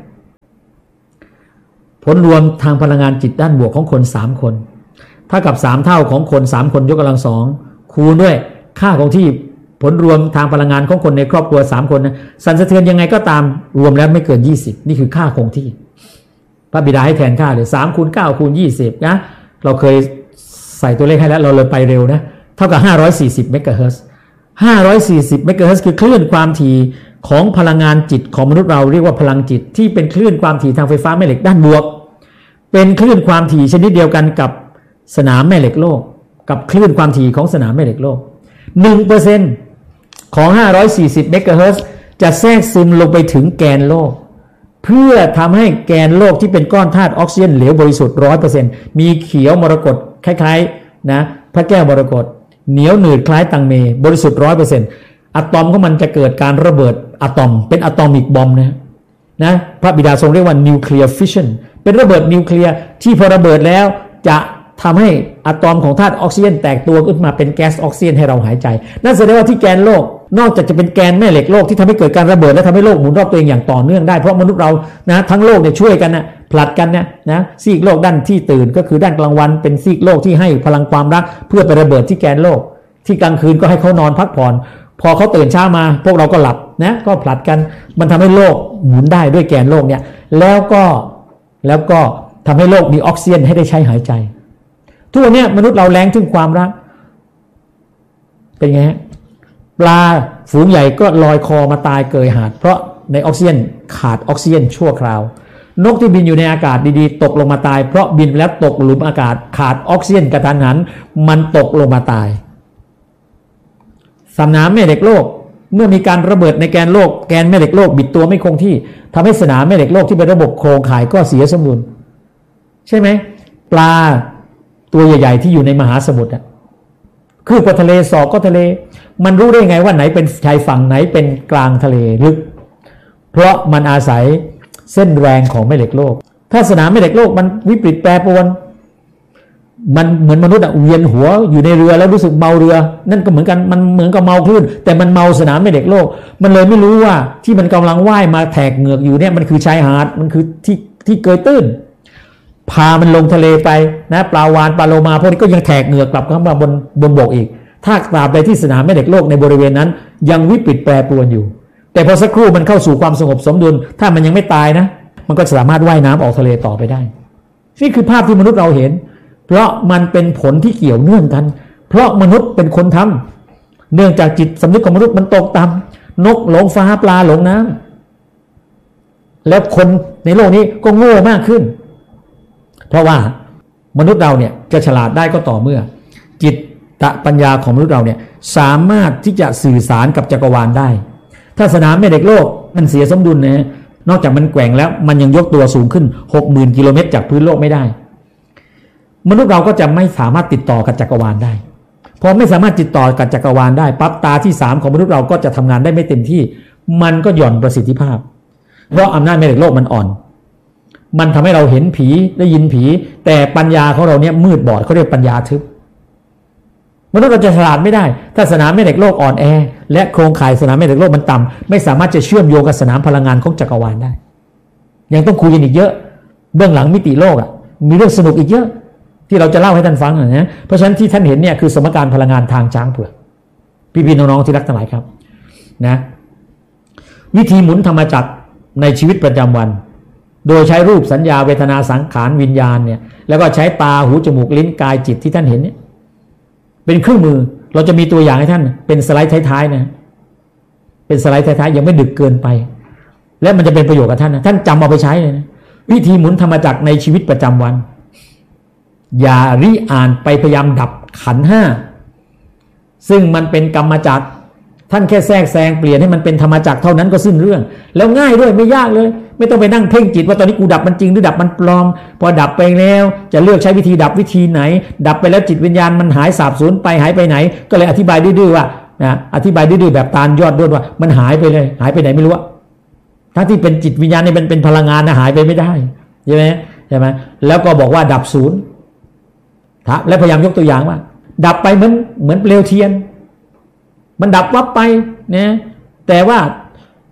ผลรวมทางพลังงานจิตด้านบวกของคนสามคนเท่ากับสามเท่าของคนสามคนยกกำลังสองคูณด้วยค่าของที่ผลรวมทางพลังงานของคนในครอบครัวสามคนนะสั่นสะเทือนยังไงก็ตามรวมแล้วไม่เกินยี่สิบนี่คือค่าคงที่พระบิดาให้แทนค่าเลยสามคูณเก้าคูณยี่สิบนะเราเคยใส่ตัวเลขให้แล้วเราเลยไปเร็วนะเท่ากับห้าร้อยสี่สิบเมกะเฮิรตซ์ห้าร้อยสี่สิบเมกะเฮิรตซ์คือคลื่นความถี่ของพลังงานจิตของมนุษย์เราเรียกว่าพลังจิตที่เป็นคลื่นความถี่ทางไฟฟ้าแม่เหล็กด้านบวกเป็นคลื่นความถี่ชนิดเดียวกันกับสนามแม่เหล็กโลกกับคลื่นความถี่ของสนามแม่เหล็กโลก หนึ่งเปอร์เซ็นต์ ของห้าร้อยสี่สิบเมกะเฮิรตซ์จะแทรกซึมลงไปถึงแกนโลกเพื่อทำให้แกนโลกที่เป็นก้อนธาตุออกซิเจนเหลวบริสุทธิ์ ร้อยเปอร์เซ็นต์ มีเขียวมรกตคล้ายๆนะพระแก้วมรกตเหนียวหนืดคล้ายตังเมบริสุทธิ์ ร้อยเปอร์เซ็นต์ อะตอมของมันจะเกิดการระเบิดอะตอมเป็นอะตอมิกบอมนะนะพระบิดาทรงเรียกว่านิวเคลียร์ฟิชชันเป็นระเบิดนิวเคลียร์ที่พอระเบิดแล้วจะทำให้อะตอมของธาตุออกซิเจนแตกตัวขึ้นมาเป็นแก๊สออกซิเจนให้เราหายใจนั่นแสดงว่าที่แกนโลกนอกจากจะเป็นแกนแม่เหล็กโลกที่ทำให้เกิดการระเบิดและทำให้โลกหมุนรอบตัวเองอย่างต่อเนื่องได้เพราะมนุษย์เรานะทั้งโลกเนี่ยช่วยกันนะผลัดกันนะนะซีกโลกด้านที่ตื่นก็คือด้านกลางวันเป็นซีกโลกที่ให้พลังความรักเพื่อไประเบิดที่แกนโลกที่กลางคืนก็ให้เขานอนพักผ่อนพอเขาตื่นเช้ามาพวกเราก็หลับนะก็ผลัดกันมันทำให้โลกหมุนได้ด้วยแกนโลกเนี่ยแล้วก็แล้วก็ทำให้โลกมีออกซิเจนให้ได้ใช้หายใจทุกวันนี้มนุษย์เราแรงถึงความรักเป็นไงฮะปลาฝูงใหญ่ก็ลอยคอมาตายเกยหาดเพราะในออกซิเจนขาดออกซิเจนชั่วคราวนกที่บินอยู่ในอากาศดีๆตกลงมาตายเพราะบินแล้วตกหลุมอากาศขาดออกซิเจนกระทันหันมันตกลงมาตายสนามแม่เหล็กโลกเมื่อมีการระเบิดในแกนโลกแกนแม่เหล็กโลกบิดตัวไม่คงที่ทำให้สนามแม่เหล็กโลกที่เป็นระบบโครงข่ายก็เสียสมดุลใช่ไหมปลาตัวใหญ่ๆที่อยู่ในมหาสมุทรอ่ะคือกว่าทะเลสอบก็ทะเลมันรู้ได้ไงว่าไหนเป็นชายฝั่งไหนเป็นกลางทะเลลึกเพราะมันอาศัยเส้นแรงของแม่เหล็กโลกถ้าสนามแม่เหล็กโลกมันวิปริตแปรปรวนมันเหมือนมนุษย์อะเวียนหัวอยู่ในเรือแล้วรู้สึกเมาเรือนั่นก็เหมือนกันมันเหมือนกับเมาคลื่นแต่มันเมาสนามแม่เหล็กโลกมันเลยไม่รู้ว่าที่มันกำลังว่ายมาแทกเหงือกอยู่เนี่ยมันคือชายหาดมันคือที่ที่เกยตื้นพามันลงทะเลไปนะปลาวาฬปลาโลมาพวกนี้ก็ยังแทกเหงือกกลับเข้ามาบนบนบกอีกถ้าตราบใดที่สนามแม่เหล็กโลกในบริเวณนั้นยังวิปริตแปรปรวนอยู่แต่พอสักครู่มันเข้าสู่ความสงบสมดุลถ้ามันยังไม่ตายนะมันก็สามารถว่ายน้ำออกทะเลต่อไปได้นี่คือภาพที่มนุษย์เราเห็นเพราะมันเป็นผลที่เกี่ยวเนื่องกันเพราะมนุษย์เป็นคนทำเนื่องจากจิตสำนึกของมนุษย์มันตกต่ำนกหลงฟ้าปลาหลงน้ำแล้วคนในโลกนี้ก็โง่มากขึ้นเพราะว่ามนุษย์เราเนี่ยจะฉลาดได้ก็ต่อเมื่อจิตตะปัญญาของมนุษย์เราเนี่ยสามารถที่จะสื่อสารกับจักรวาลได้ถ้าสนามแม่เหล็กโลกมันเสียสมดุลนะนอกจากมันแกว่งแล้วมันยังยกตัวสูงขึ้น หกหมื่น กิโลเมตรจากพื้นโลกไม่ได้มนุษย์เราก็จะไม่สามารถติดต่อกับจักรวาลได้พอไม่สามารถติดต่อกับจักรวาลได้ปั๊บตาที่สามของมนุษย์เราก็จะทำงานได้ไม่เต็มที่มันก็หย่อนประสิทธิภาพเพราะอำนาจแม่เหล็กโลกมันอ่อนมันทำให้เราเห็นผีได้ยินผีแต่ปัญญาของเราเนี่ยมืดบอดเขาเรียกปัญญาทึบมนุษย์เราจะฉลาดไม่ได้ถ้าสนามแม่เหล็กโลกอ่อนแอและโครงข่ายสนามแม่เหล็กโลกมันต่ำไม่สามารถจะเชื่อมโยงกับสนามพลังงานของจักรวาลได้ยังต้องคุยกันอีกเยอะเบื้องหลังมิติโลกอ่ะมีเรื่องสนุกอีกเยอะที่เราจะเล่าให้ท่านฟังนะเพราะฉะนั้นที่ท่านเห็นเนี่ยคือสมการพลังงานทางช้างเผือกพี่ๆน้องๆที่รักทั้งหลายครับนะวิธีหมุนธรรมจักรในชีวิตประจำวันโดยใช้รูปสัญญาเวทนาสังขารวิญญาณเนี่ยแล้วก็ใช้ตาหูจมูกลิ้นกายจิตที่ท่านเห็นเนี่ยเป็นเครื่องมือเราจะมีตัวอย่างให้ท่านเป็นสไลด์ท้ายๆนะเป็นสไลด์ท้ายๆยังไม่ดึกเกินไปและมันจะเป็นประโยชน์กับท่านนะท่านจำเอาไปใช้เลยนะวิธีหมุนธรรมจักรในชีวิตประจำวันอย่าริอ่านไปพยายามดับขันธ์ห้าซึ่งมันเป็นกรรมจักรท่านแค่แทรกแซงเปลี่ยนให้มันเป็นธรรมจักรเท่านั้นก็สิ้นเรื่องแล้วง่ายด้วยไม่ยากเลยไม่ต้องไปนั่งเพ่งจิตว่าตอนนี้กูดับมันจริงหรือดับมันปลอมพอดับไปแล้วจะเลือกใช้วิธีดับวิธีไหนดับไปแล้วจิตวิญญาณมันหายสาบสูญไปหายไปไหนก็เลยอธิบายดื้อๆว่านะอธิบายดื้อๆแบบตาลยอดด้วนว่ามันหายไปเลยหายไปไหนไม่รู้อะทั้งที่เป็นจิตวิญญาณนี่เป็นเป็นพลังงานนะหายไปไม่ได้ใช่ไหมใช่ไหมแล้วก็บอกว่าดับศูนย์และพยายามยกตัวอย่างว่าดับไปเหมือนเหมือนเปลวเทียนมันดับวับไปนะแต่ว่า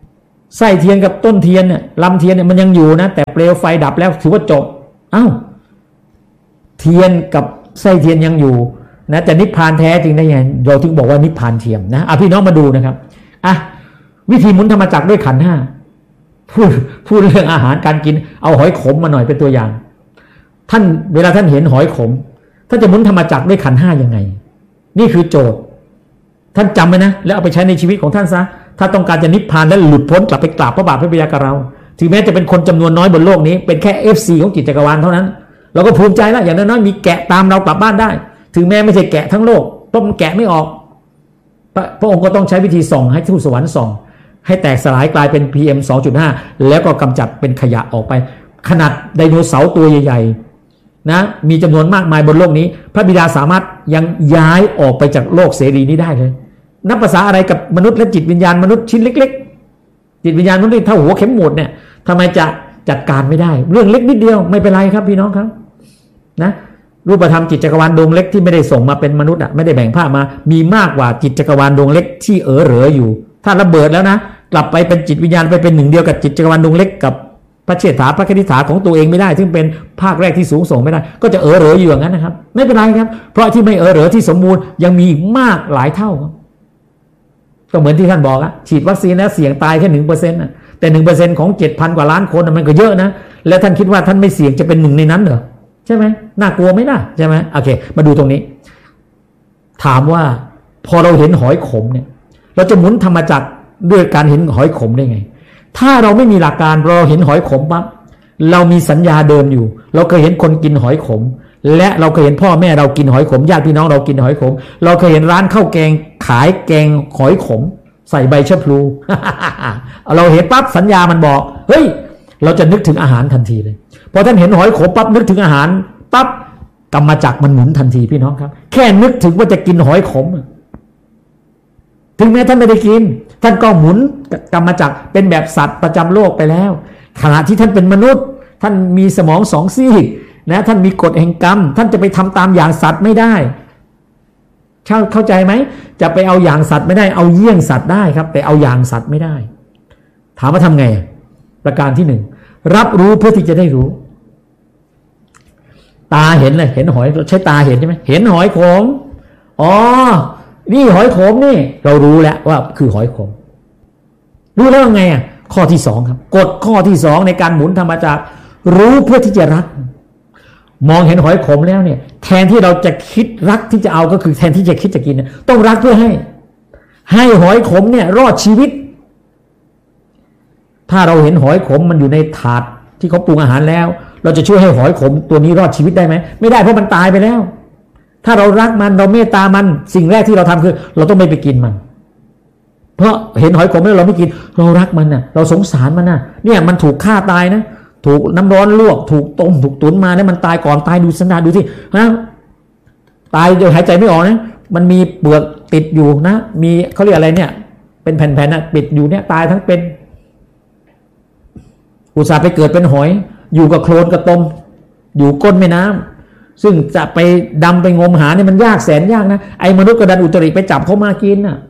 ไส้เทียนกับต้นเทียนเนี่ยลำเทียนเนี่ยมันยังอยู่นะแต่เปลวไฟดับแล้วถือว่าจบเอ้าเทียนกับไส้เทียนยังอยู่นะแต่นิพพานแท้จริงได้ยังเราถึงบอกว่านิพพานเทียมนะอ่ะพี่น้องมาดูนะครับอ่ะวิธีหมุนธรรมจักรด้วยขันธ์ห้าพูดพูดเรื่องอาหารการกินเอาหอยขมมาหน่อยเป็นตัวอย่างท่านเวลาท่านเห็นหอยขมท่านจะหมุนธรรมจักรด้วยขันธ์ห้ายังไงนี่คือโจทย์ท่านจำไว้นะแล้วเอาไปใช้ในชีวิตของท่านซะถ้าต้องการจะนิพพานและหลุดพ้นกลับไปกราบพระบาทพระบิดากับเราถึงแม้จะเป็นคนจำนวนน้อยบนโลกนี้เป็นแค่ เอฟ ซี ของจิตจักรวาลเท่านั้นเราก็ภูมิใจแล้วอย่างน้อยๆมีแกะตามเรากลับบ้านได้ถึงแม้ไม่ใช่แกะทั้งโลกเพราะมันแกะไม่ออกพระองค์ก็ต้องใช้วิธีส่องให้ทูตสวรรค์ส่องให้แตกสลายกลายเป็น พี เอ็ม สองจุดห้า แล้วก็กำจัดเป็นขยะออกไปขนาดไดโนเสาร์ตัวใหญ่ๆนะมีจำนวนมากมายบนโลกนี้พระบิดาสามารถยังย้ายออกไปจากโลกเสรีนี้ได้เลยนับภาษาอะไรกับมนุษย์และจิตวิญญาณมนุษย์ชิ้นเล็กๆจิตวิญญาณมนุษย์เท่าหัวเข็มหมุดเนี่ยทำไมจะจัดการไม่ได้เรื่องเล็กนิดเดียวไม่เป็นไรครับพี่น้องครับนะรูปธรรมจิตจักรวาลดวงเล็กที่ไม่ได้ส่งมาเป็นมนุษย์อ่ะไม่ได้แบ่งภาคมามีมากกว่าจิตจักรวาลดวงเล็กที่เอ๋อเหรออยู่ถ้าระเบิดแล้วนะกลับไปเป็นจิตวิญญาณไปเป็นหนึ่งเดียวกับจิตจักรวาลดวงเล็กกับพระเชษฐาพระคณิษฐาของตัวเองไม่ได้ซึ่งเป็นภาคแรกที่สูงส่งไม่ได้ก็จะเอ๋อเหรออยู่อย่างนั้นนะครับไม่เป็นไรครับเพราะที่ไม่เอ๋อเหรอที่สมบูรณ์ยังมีมากหลายเท่าก็เหมือนที่ท่านบอกอะฉีดวัคซีนแล้วเสี่ยงตายแค่หนึ่งเปอร์เซ็นต์นะแต่หนึ่งเปอร์เซ็นต์ของเจ็ดพันกว่าล้านคนมันก็เยอะนะแล้วท่านคิดว่าท่านไม่เสี่ยงจะเป็นหนึ่งในนั้นเหรอใช่ไหมน่ากลัวไหมล่ะใช่ไหมโอเคมาดูตรงนี้ถามว่าพอเราเห็นหอยขมเนี่ยเราจะหมุนธรรมจักรด้วยการเห็นหอยขมได้ไงถ้าเราไม่มีหลักการเราเห็นหอยขมปั๊บเรามีสัญญาเดิมอยู่เราเคยเห็นคนกินหอยขมและเราเคยเห็นพ่อแม่เรากินหอยขมญาติพี่น้องเรากินหอยขมเราเคยเห็นร้านข้าวแกงขายแกงหอยขมใส่ใบชะพลู เราเห็นปั๊บสัญญามันบอกเฮ้ยเราจะนึกถึงอาหารทันทีเลยพอท่านเห็นหอยขมปั๊บนึกถึงอาหารปั๊บกรรมจักรมันหมุนทันทีพี่น้องครับแค่นึกถึงว่าจะกินหอยขมถึงแม้ท่านไม่ได้กินท่านก็หมุนกรรมจักรเป็นแบบสัตว์ประจำโลกไปแล้วขณะที่ท่านเป็นมนุษย์ท่านมีสมองสองซีกนะท่านมีกฎแห่งกรรมท่านจะไปทำตามอย่างสัตว์ไม่ได้เข้าเข้าใจไหมจะไปเอาอย่างสัตว์ไม่ได้เอาเยี่ยงสัตว์ได้ครับแต่เอาอย่างสัตว์ไม่ได้ถามว่าทำไงประการที่หนึ่งรับรู้เพื่อที่จะได้รู้ตาเห็นเลยเห็นหอยใช้ตาเห็นใช่ไหมเห็นหอยขมอ๋อนี่หอยขมนี่เรารู้แล้วว่าคือหอยขมรู้แล้วไงอ่ะข้อที่สองครับกฎข้อที่สองในการหมุนธรรมจักรรู้เพื่อที่จะรักมองเห็นหอยขมแล้วเนี่ยแทนที่เราจะคิดรักที่จะเอาก็คือแทนที่จะคิดจะกินต้องรักเพื่อให้ให้หอยขมเนี่ยรอดชีวิตถ้าเราเห็นหอยขมมันอยู่ในถาดที่เขาปรุงอาหารแล้วเราจะช่วยให้หอยขมตัวนี้รอดชีวิตได้ไหมไม่ได้เพราะมันตายไปแล้วถ้าเรารักมันเราเมตตามันสิ่งแรกที่เราทำคือเราต้องไม่ไปกินมันเพราะเห็นหอยขมแล้วเราไม่กินเรารักมันน่ะเราสงสารมันน่ะเนี่ยมันถูกฆ่าตายนะถูกน้ำร้อนลวกถูกต้มถูกตุ๋นมาเนี่ยมันตายก่อนตายดูสันดานดูที่นะตายโดยหายใจไม่ออกนะมันมีเปลือกติดอยู่นะมีเขาเรียกอะไรเนี่ยเป็นแผ่นๆน่ะปิดอยู่เนี่ยตายทั้งเป็นอุตส่าห์ไปเกิดเป็นหอยอยู่กับโคลนกับตมอยู่ก้นแม่น้ำซึ่งจะไปดำไปงมหาเนี่ยมันยากแสนยากนะไอ้มนุษย์กระดันอุตริไปจับเขามากินน่ะ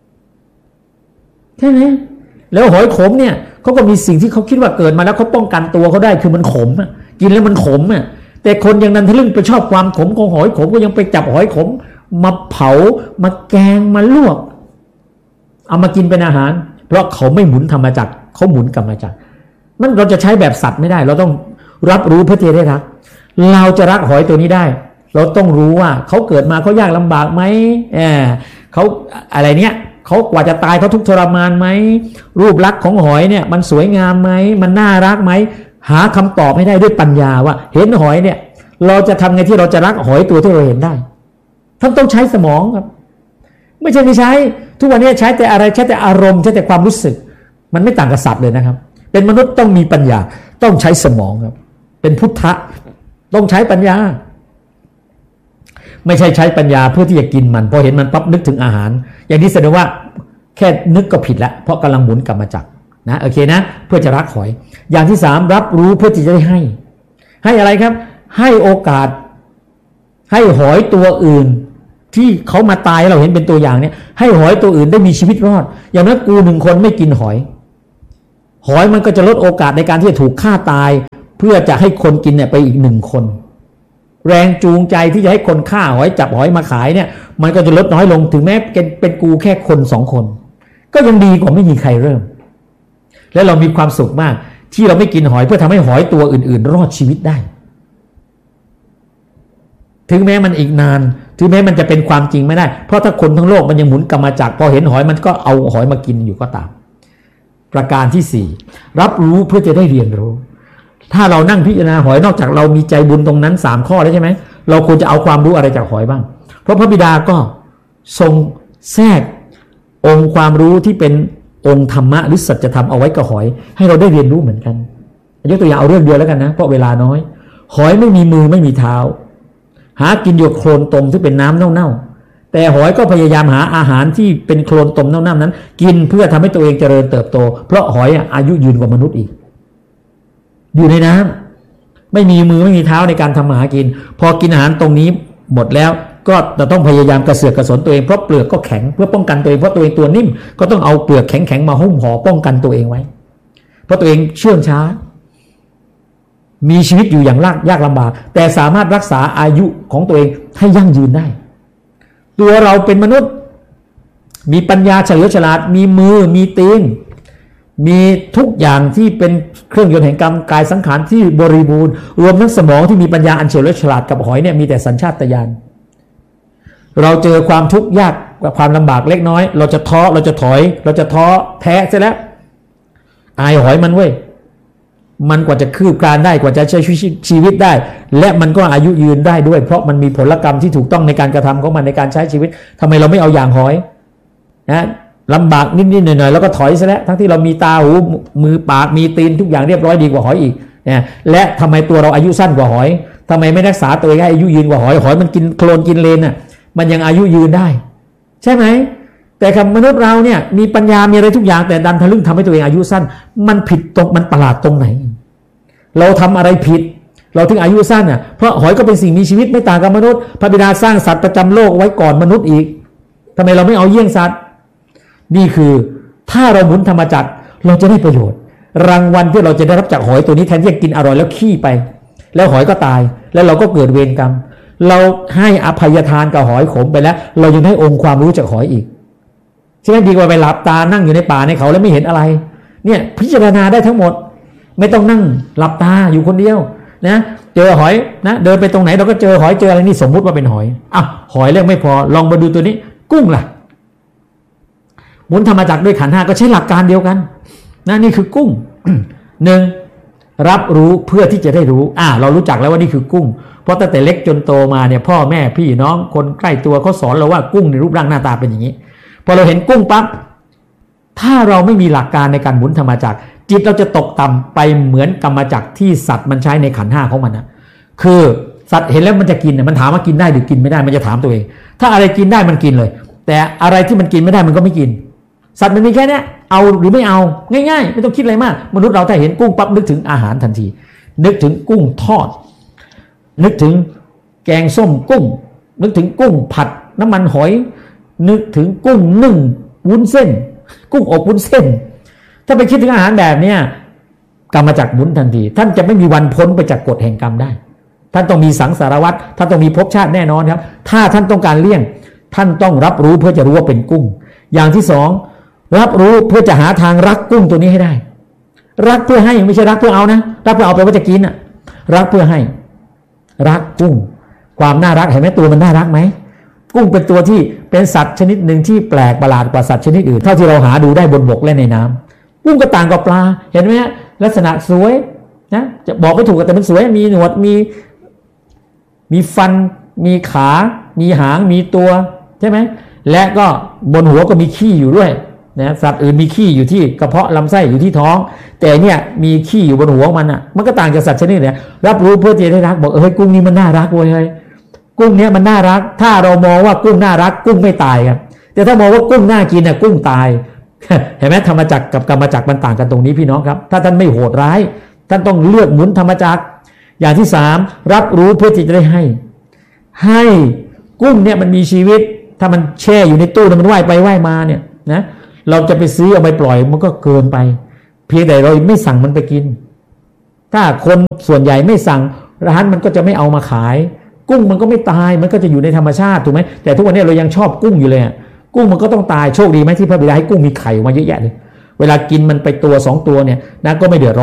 ใช่ไหมแล้วหอยขมเนี่ยเขาก็มีสิ่งที่เขาคิดว่าเกิดมาแล้วเขาป้องกันตัวเขาได้คือมันขมอ่ะกินแล้วมันขมอ่ะแต่คนยังนั้นทะลึ่งไปชอบความขมของหอยขมก็ยังไปจับหอยขมมาเผามาแกงมาลวกเอามากินเป็นอาหารเพราะเขาไม่หมุนธรรมจักรเขาหมุนกรรมจักรมันเราจะใช้แบบสัตว์ไม่ได้เราต้องรับรู้เพื่อที่จะได้รักเราจะรักหอยตัวนี้ได้เราต้องรู้ว่าเขาเกิดมาเขายากลำบากไหมเออเขาอะไรเนี้ยเขากว่าจะตายเขาทุกข์ทรมานไหมรูปลักษณ์ของหอยเนี่ยมันสวยงามไหมมันน่ารักไหมหาคำตอบให้ได้ด้วยปัญญาว่าเห็นหอยเนี่ยเราจะทำไงที่เราจะรักหอยตัวที่เราเห็นได้ท่านต้องใช้สมองครับไม่ใช่ไม่ใช้ทุกวันนี้ใช้แต่อะไรใช้แต่อารมณ์ใช้แต่ความรู้สึกมันไม่ต่างกับสัตว์เลยนะครับเป็นมนุษย์ต้องมีปัญญาต้องใช้สมองครับเป็นพุทธะต้องใช้ปัญญาไม่ใช่ใช้ปัญญาเพื่อที่จะกินมันพอเห็นมันปั๊บนึกถึงอาหารอย่างนี้แสดงว่าแค่นึกก็ผิดแล้วเพราะกำลังหมุนกรรมจักรนะโอเคนะเพื่อจะรักหอยอย่างที่สามรับรู้เพื่อที่จะได้ให้ให้อะไรครับให้โอกาสให้หอยตัวอื่นที่เขามาตายเราเห็นเป็นตัวอย่างเนี่ยให้หอยตัวอื่นได้มีชีวิตรอดอย่างนั้นกูหนึ่งคนไม่กินหอยหอยมันก็จะลดโอกาสในการที่จะถูกฆ่าตายเพื่อจะให้คนกินเนี่ยไปอีกหนึ่งคนแรงจูงใจที่จะให้คนฆ่าหอยจับหอยมาขายเนี่ยมันก็จะลดน้อยลงถึงแม้เป็นเป็นกูแค่คนสองคนก็ยังดีกว่าไม่มีใครเริ่มและเรามีความสุขมากที่เราไม่กินหอยเพื่อทำให้หอยตัวอื่นๆรอดชีวิตได้ถึงแม้มันอีกนานถึงแม้มันจะเป็นความจริงไม่ได้เพราะถ้าคนทั้งโลกมันยังหมุนกรรมจักรพอเห็นหอยมันก็เอาหอยมากินอยู่ก็ตามประการที่สี่รับรู้เพื่อจะได้เรียนรู้ถ้าเรานั่งพิจารณาหอยนอกจากเรามีใจบุญตรงนั้นสามข้อแล้วใช่ไหมเราควรจะเอาความรู้อะไรจากหอยบ้างเพราะพระบิดาก็ทรงแทรกองค์ความรู้ที่เป็นองค์ธรรมะหรือสัจธรรมเอาไว้กับหอยให้เราได้เรียนรู้เหมือนกันยกตัวอย่างเอาเรื่องเดียวแล้วกันนะเพราะเวลาน้อยหอยไม่มีมือไม่มีเท้าหากินอยู่โคลนตมที่เป็นน้ำเน่าๆแต่หอยก็พยายามหาอาหารที่เป็นโคลนตมเน่าๆนั้นกินเพื่อทำให้ตัวเองเจริญเติบโตเพราะหอยอายุยืนกว่ามนุษย์อีกอยู่ในน้ำไม่มีมือไม่มีเท้าในการทำมาหากินพอกินอาหารตรงนี้หมดแล้วก็จะต้องพยายามกระเสือกกระสนตัวเองเพราะเปลือกก็แข็งเพื่อป้องกันตัวเองเพราะตัวเองตัวนิ่มก็ต้องเอาเปลือกแข็งๆมาหุ้มห่อป้องกันตัวเองไว้เพราะตัวเองเชื่องช้ามีชีวิตอยู่อย่างยากลำบากแต่สามารถรักษาอายุของตัวเองให้ยั่งยืนได้ตัวเราเป็นมนุษย์มีปัญญาเฉลียวฉลาดมีมือมีตีนมีทุกอย่างที่เป็นเครื่องยนต์แห่งกรรมกายสังขารที่บริบูรณ์รวมทั้งสมองที่มีปัญญาอันเฉลียวฉลาดกับหอยเนี่ยมีแต่สัญชาตญาณเราเจอความทุกข์ยากความลำบากเล็กน้อยเราจะท้อเราจะถอยเราจะท้อแท้เสียแล้วอายหอยมันเว้ยมันกว่าจะคืบคลานได้กว่าจะใช้ชีวิตได้และมันก็อายุยืนได้ด้วยเพราะมันมีผลกรรมที่ถูกต้องในการกระทำของมันในการใช้ชีวิตทำไมเราไม่เอาอย่างหอยนะลำบากนิดๆหน่อยๆแล้วก็ถอยซะแล้วทั้งที่เรามีตาหูมือปากมีตีนทุกอย่างเรียบร้อยดีกว่าหอยอีกนะและทำไมตัวเราอายุสั้นกว่าหอยทำไมไม่รักษาตัวเองให้อายุยืนกว่าหอยหอยมันกินโคลนกินเลนน่ะมันยังอายุยืนได้ใช่ไหมแต่กับมนุษย์เราเนี่ยมีปัญญามีอะไรทุกอย่างแต่ดันทะลึ่งทำให้ตัวเองอายุสั้นมันผิดตรงมันประหลาดตรงไหนเราทำอะไรผิดเราถึงอายุสั้นอ่ะเพราะหอยก็เป็นสิ่งมีชีวิตไม่ต่างกับมนุษย์พระบิดาสร้างสัตว์ประจำโลกไว้ก่อนมนุษย์อีกทำไมเราไม่เอาเยี่ยงสัตว์นี่คือถ้าเราหมุนธรรมจักรเราจะได้ประโยชน์รางวัลที่เราจะได้รับจากหอยตัวนี้แทนที่จะกินอร่อยแล้วขี้ไปแล้วหอยก็ตายแล้วเราก็เกิดเวรกรรมเราให้อภัยทานกับหอยขมไปแล้วเรายังให้องค์ความรู้จากหอยอีกใช่ไหมดีกว่าไปหลับตานั่งอยู่ในป่าในเขาแล้วไม่เห็นอะไรเนี่ยพิจารณาได้ทั้งหมดไม่ต้องนั่งหลับตาอยู่คนเดียวนะเจอหอยนะเดินไปตรงไหนเราก็เจอหอยเจออะไรนี่สมมุติว่าเป็นหอยอ่ะหอยเรื่องไม่พอลองมาดูตัวนี้กุ้งล่ะหมุนธรรมจักรด้วยขันธ์ห้าก็ใช้หลักการเดียวกันนะนี่คือกุ้ง หนึ่งรับรู้เพื่อที่จะได้รู้อ่าเรารู้จักแล้วว่านี่คือกุ้งเพราะตั้งแต่เล็กจนโตมาเนี่ยพ่อแม่พี่น้องคนใกล้ตัวเขาสอนเราว่ากุ้งในรูปร่างหน้าตาเป็นอย่างนี้พอเราเห็นกุ้งปั๊บถ้าเราไม่มีหลักการในการหมุนธรรมจักรจิตเราจะตกต่ำไปเหมือนกรรมจักรที่สัตว์มันใช้ในขันธ์ห้าของมันนะคือสัตว์เห็นแล้วมันจะกินมันถามว่ากินได้หรือกินไม่ได้มันจะถามตัวเองถ้าอะไรกินได้มันกินเลยแต่อะไรที่มันกินไม่ได้มันก็ไม่กินสัตว์มันมีแค่นี้เอาหรือไม่เอาง่ายๆไม่ต้องคิดอะไรมากมนุษย์เราถ้าเห็นกุ้งปั๊บนึกถึงอาหารทันทีนึกถึงกุ้งทอดนึกถึงแกงส้มกุ้งนึกถึงกุ้งผัดน้ำมันหอยนึกถึงกุ้งนึ่งวุ้นเส้นกุ้งอบวุ้นเส้นถ้าไปคิดถึงอาหารแบบนี้กรรมจักรหมุนทันทีท่านจะไม่มีวันพ้นไปจากกฎแห่งกรรมได้ท่านต้องมีสังสารวัฏท่านต้องมีภพชาติแน่นอนครับถ้าท่านต้องการเลี่ยงท่านต้องรับรู้เพื่อจะรู้ว่าเป็นกุ้งอย่างที่สองรับรู้เพื่อจะหาทางรักกุ้งตัวนี้ให้ได้รักเพื่อให้ไม่ใช่รักเพื่อเอานะรักเพื่อเอาไปว่าจะกินอ่ะรักเพื่อให้รักกุ้งความน่ารักเห็นไหมตัวมันน่ารักไหมกุ้งเป็นตัวที่เป็นสัตว์ชนิดหนึ่งที่แปลกประหลาดกว่าสัตว์ชนิดอื่นเท่าที่เราหาดูได้บนบกและในน้ำกุ้งก็ต่างกับปลาเห็นไหมฮะลักษณะสวยนะจะบอกไม่ถูกแต่มันสวยมีหนวดมีมีฟันมีขามีหางมีตัวใช่ไหมและก็บนหัวก็มีขี้อยู่ด้วยนะสัตว์อื่นมีขี้อยู่ที่กระเพาะลำไส้อยู่ที่ท้องแต่เนี่ยมีขี้อยู่บนหัวมันอ่ะมันก็ต่างจากสัตว์ชนิดเนี่ยรับรู้เพื่อจะได้รักบอกเฮ้ยกุ้งนี้มันน่ารักเว้ยเฮ้ยกุ้งเนี้ยมันน่ารักถ้าเรามองว่ากุ้งน่ารักกุ้งไม่ตายครับแต่ถ้ามองว่ากุ้งน่ากินน่ะกุ้งตายเห็นไหมธรรมจักรกับกรรมจักรมันต่างกันตรงนี้พี่น้องครับถ้าท่านไม่โหดร้ายท่านต้องเลือกหมุนธรรมจักรอย่างที่สามรับรู้เพื่อที่จะได้ให้ให้กุ้งเนี่ยมันมีชีวิตถ้ามันแช่อยู่ในตู้มันว่ายไปว่ายมาเนี่ยนะเราจะไปซื้อเอาไปปล่อยมันก็เกินไปเพียงแต่เราไม่สั่งมันไปกินถ้าคนส่วนใหญ่ไม่สั่งร้านมันก็จะไม่เอามาขายกุ้งมันก็ไม่ตายมันก็จะอยู่ในธรรมชาติถูกไหมแต่ทุกวันนี้เรายังชอบกุ้งอยู่เลยกุ้งมันก็ต้องตายโชคดีไหมที่พระบิดาให้กุ้งมีไข่ออกมาเยอะแยะเลยเวลากินมันไปตัวสองตัวเนี่ยนะก็ไม่เดือดร้อน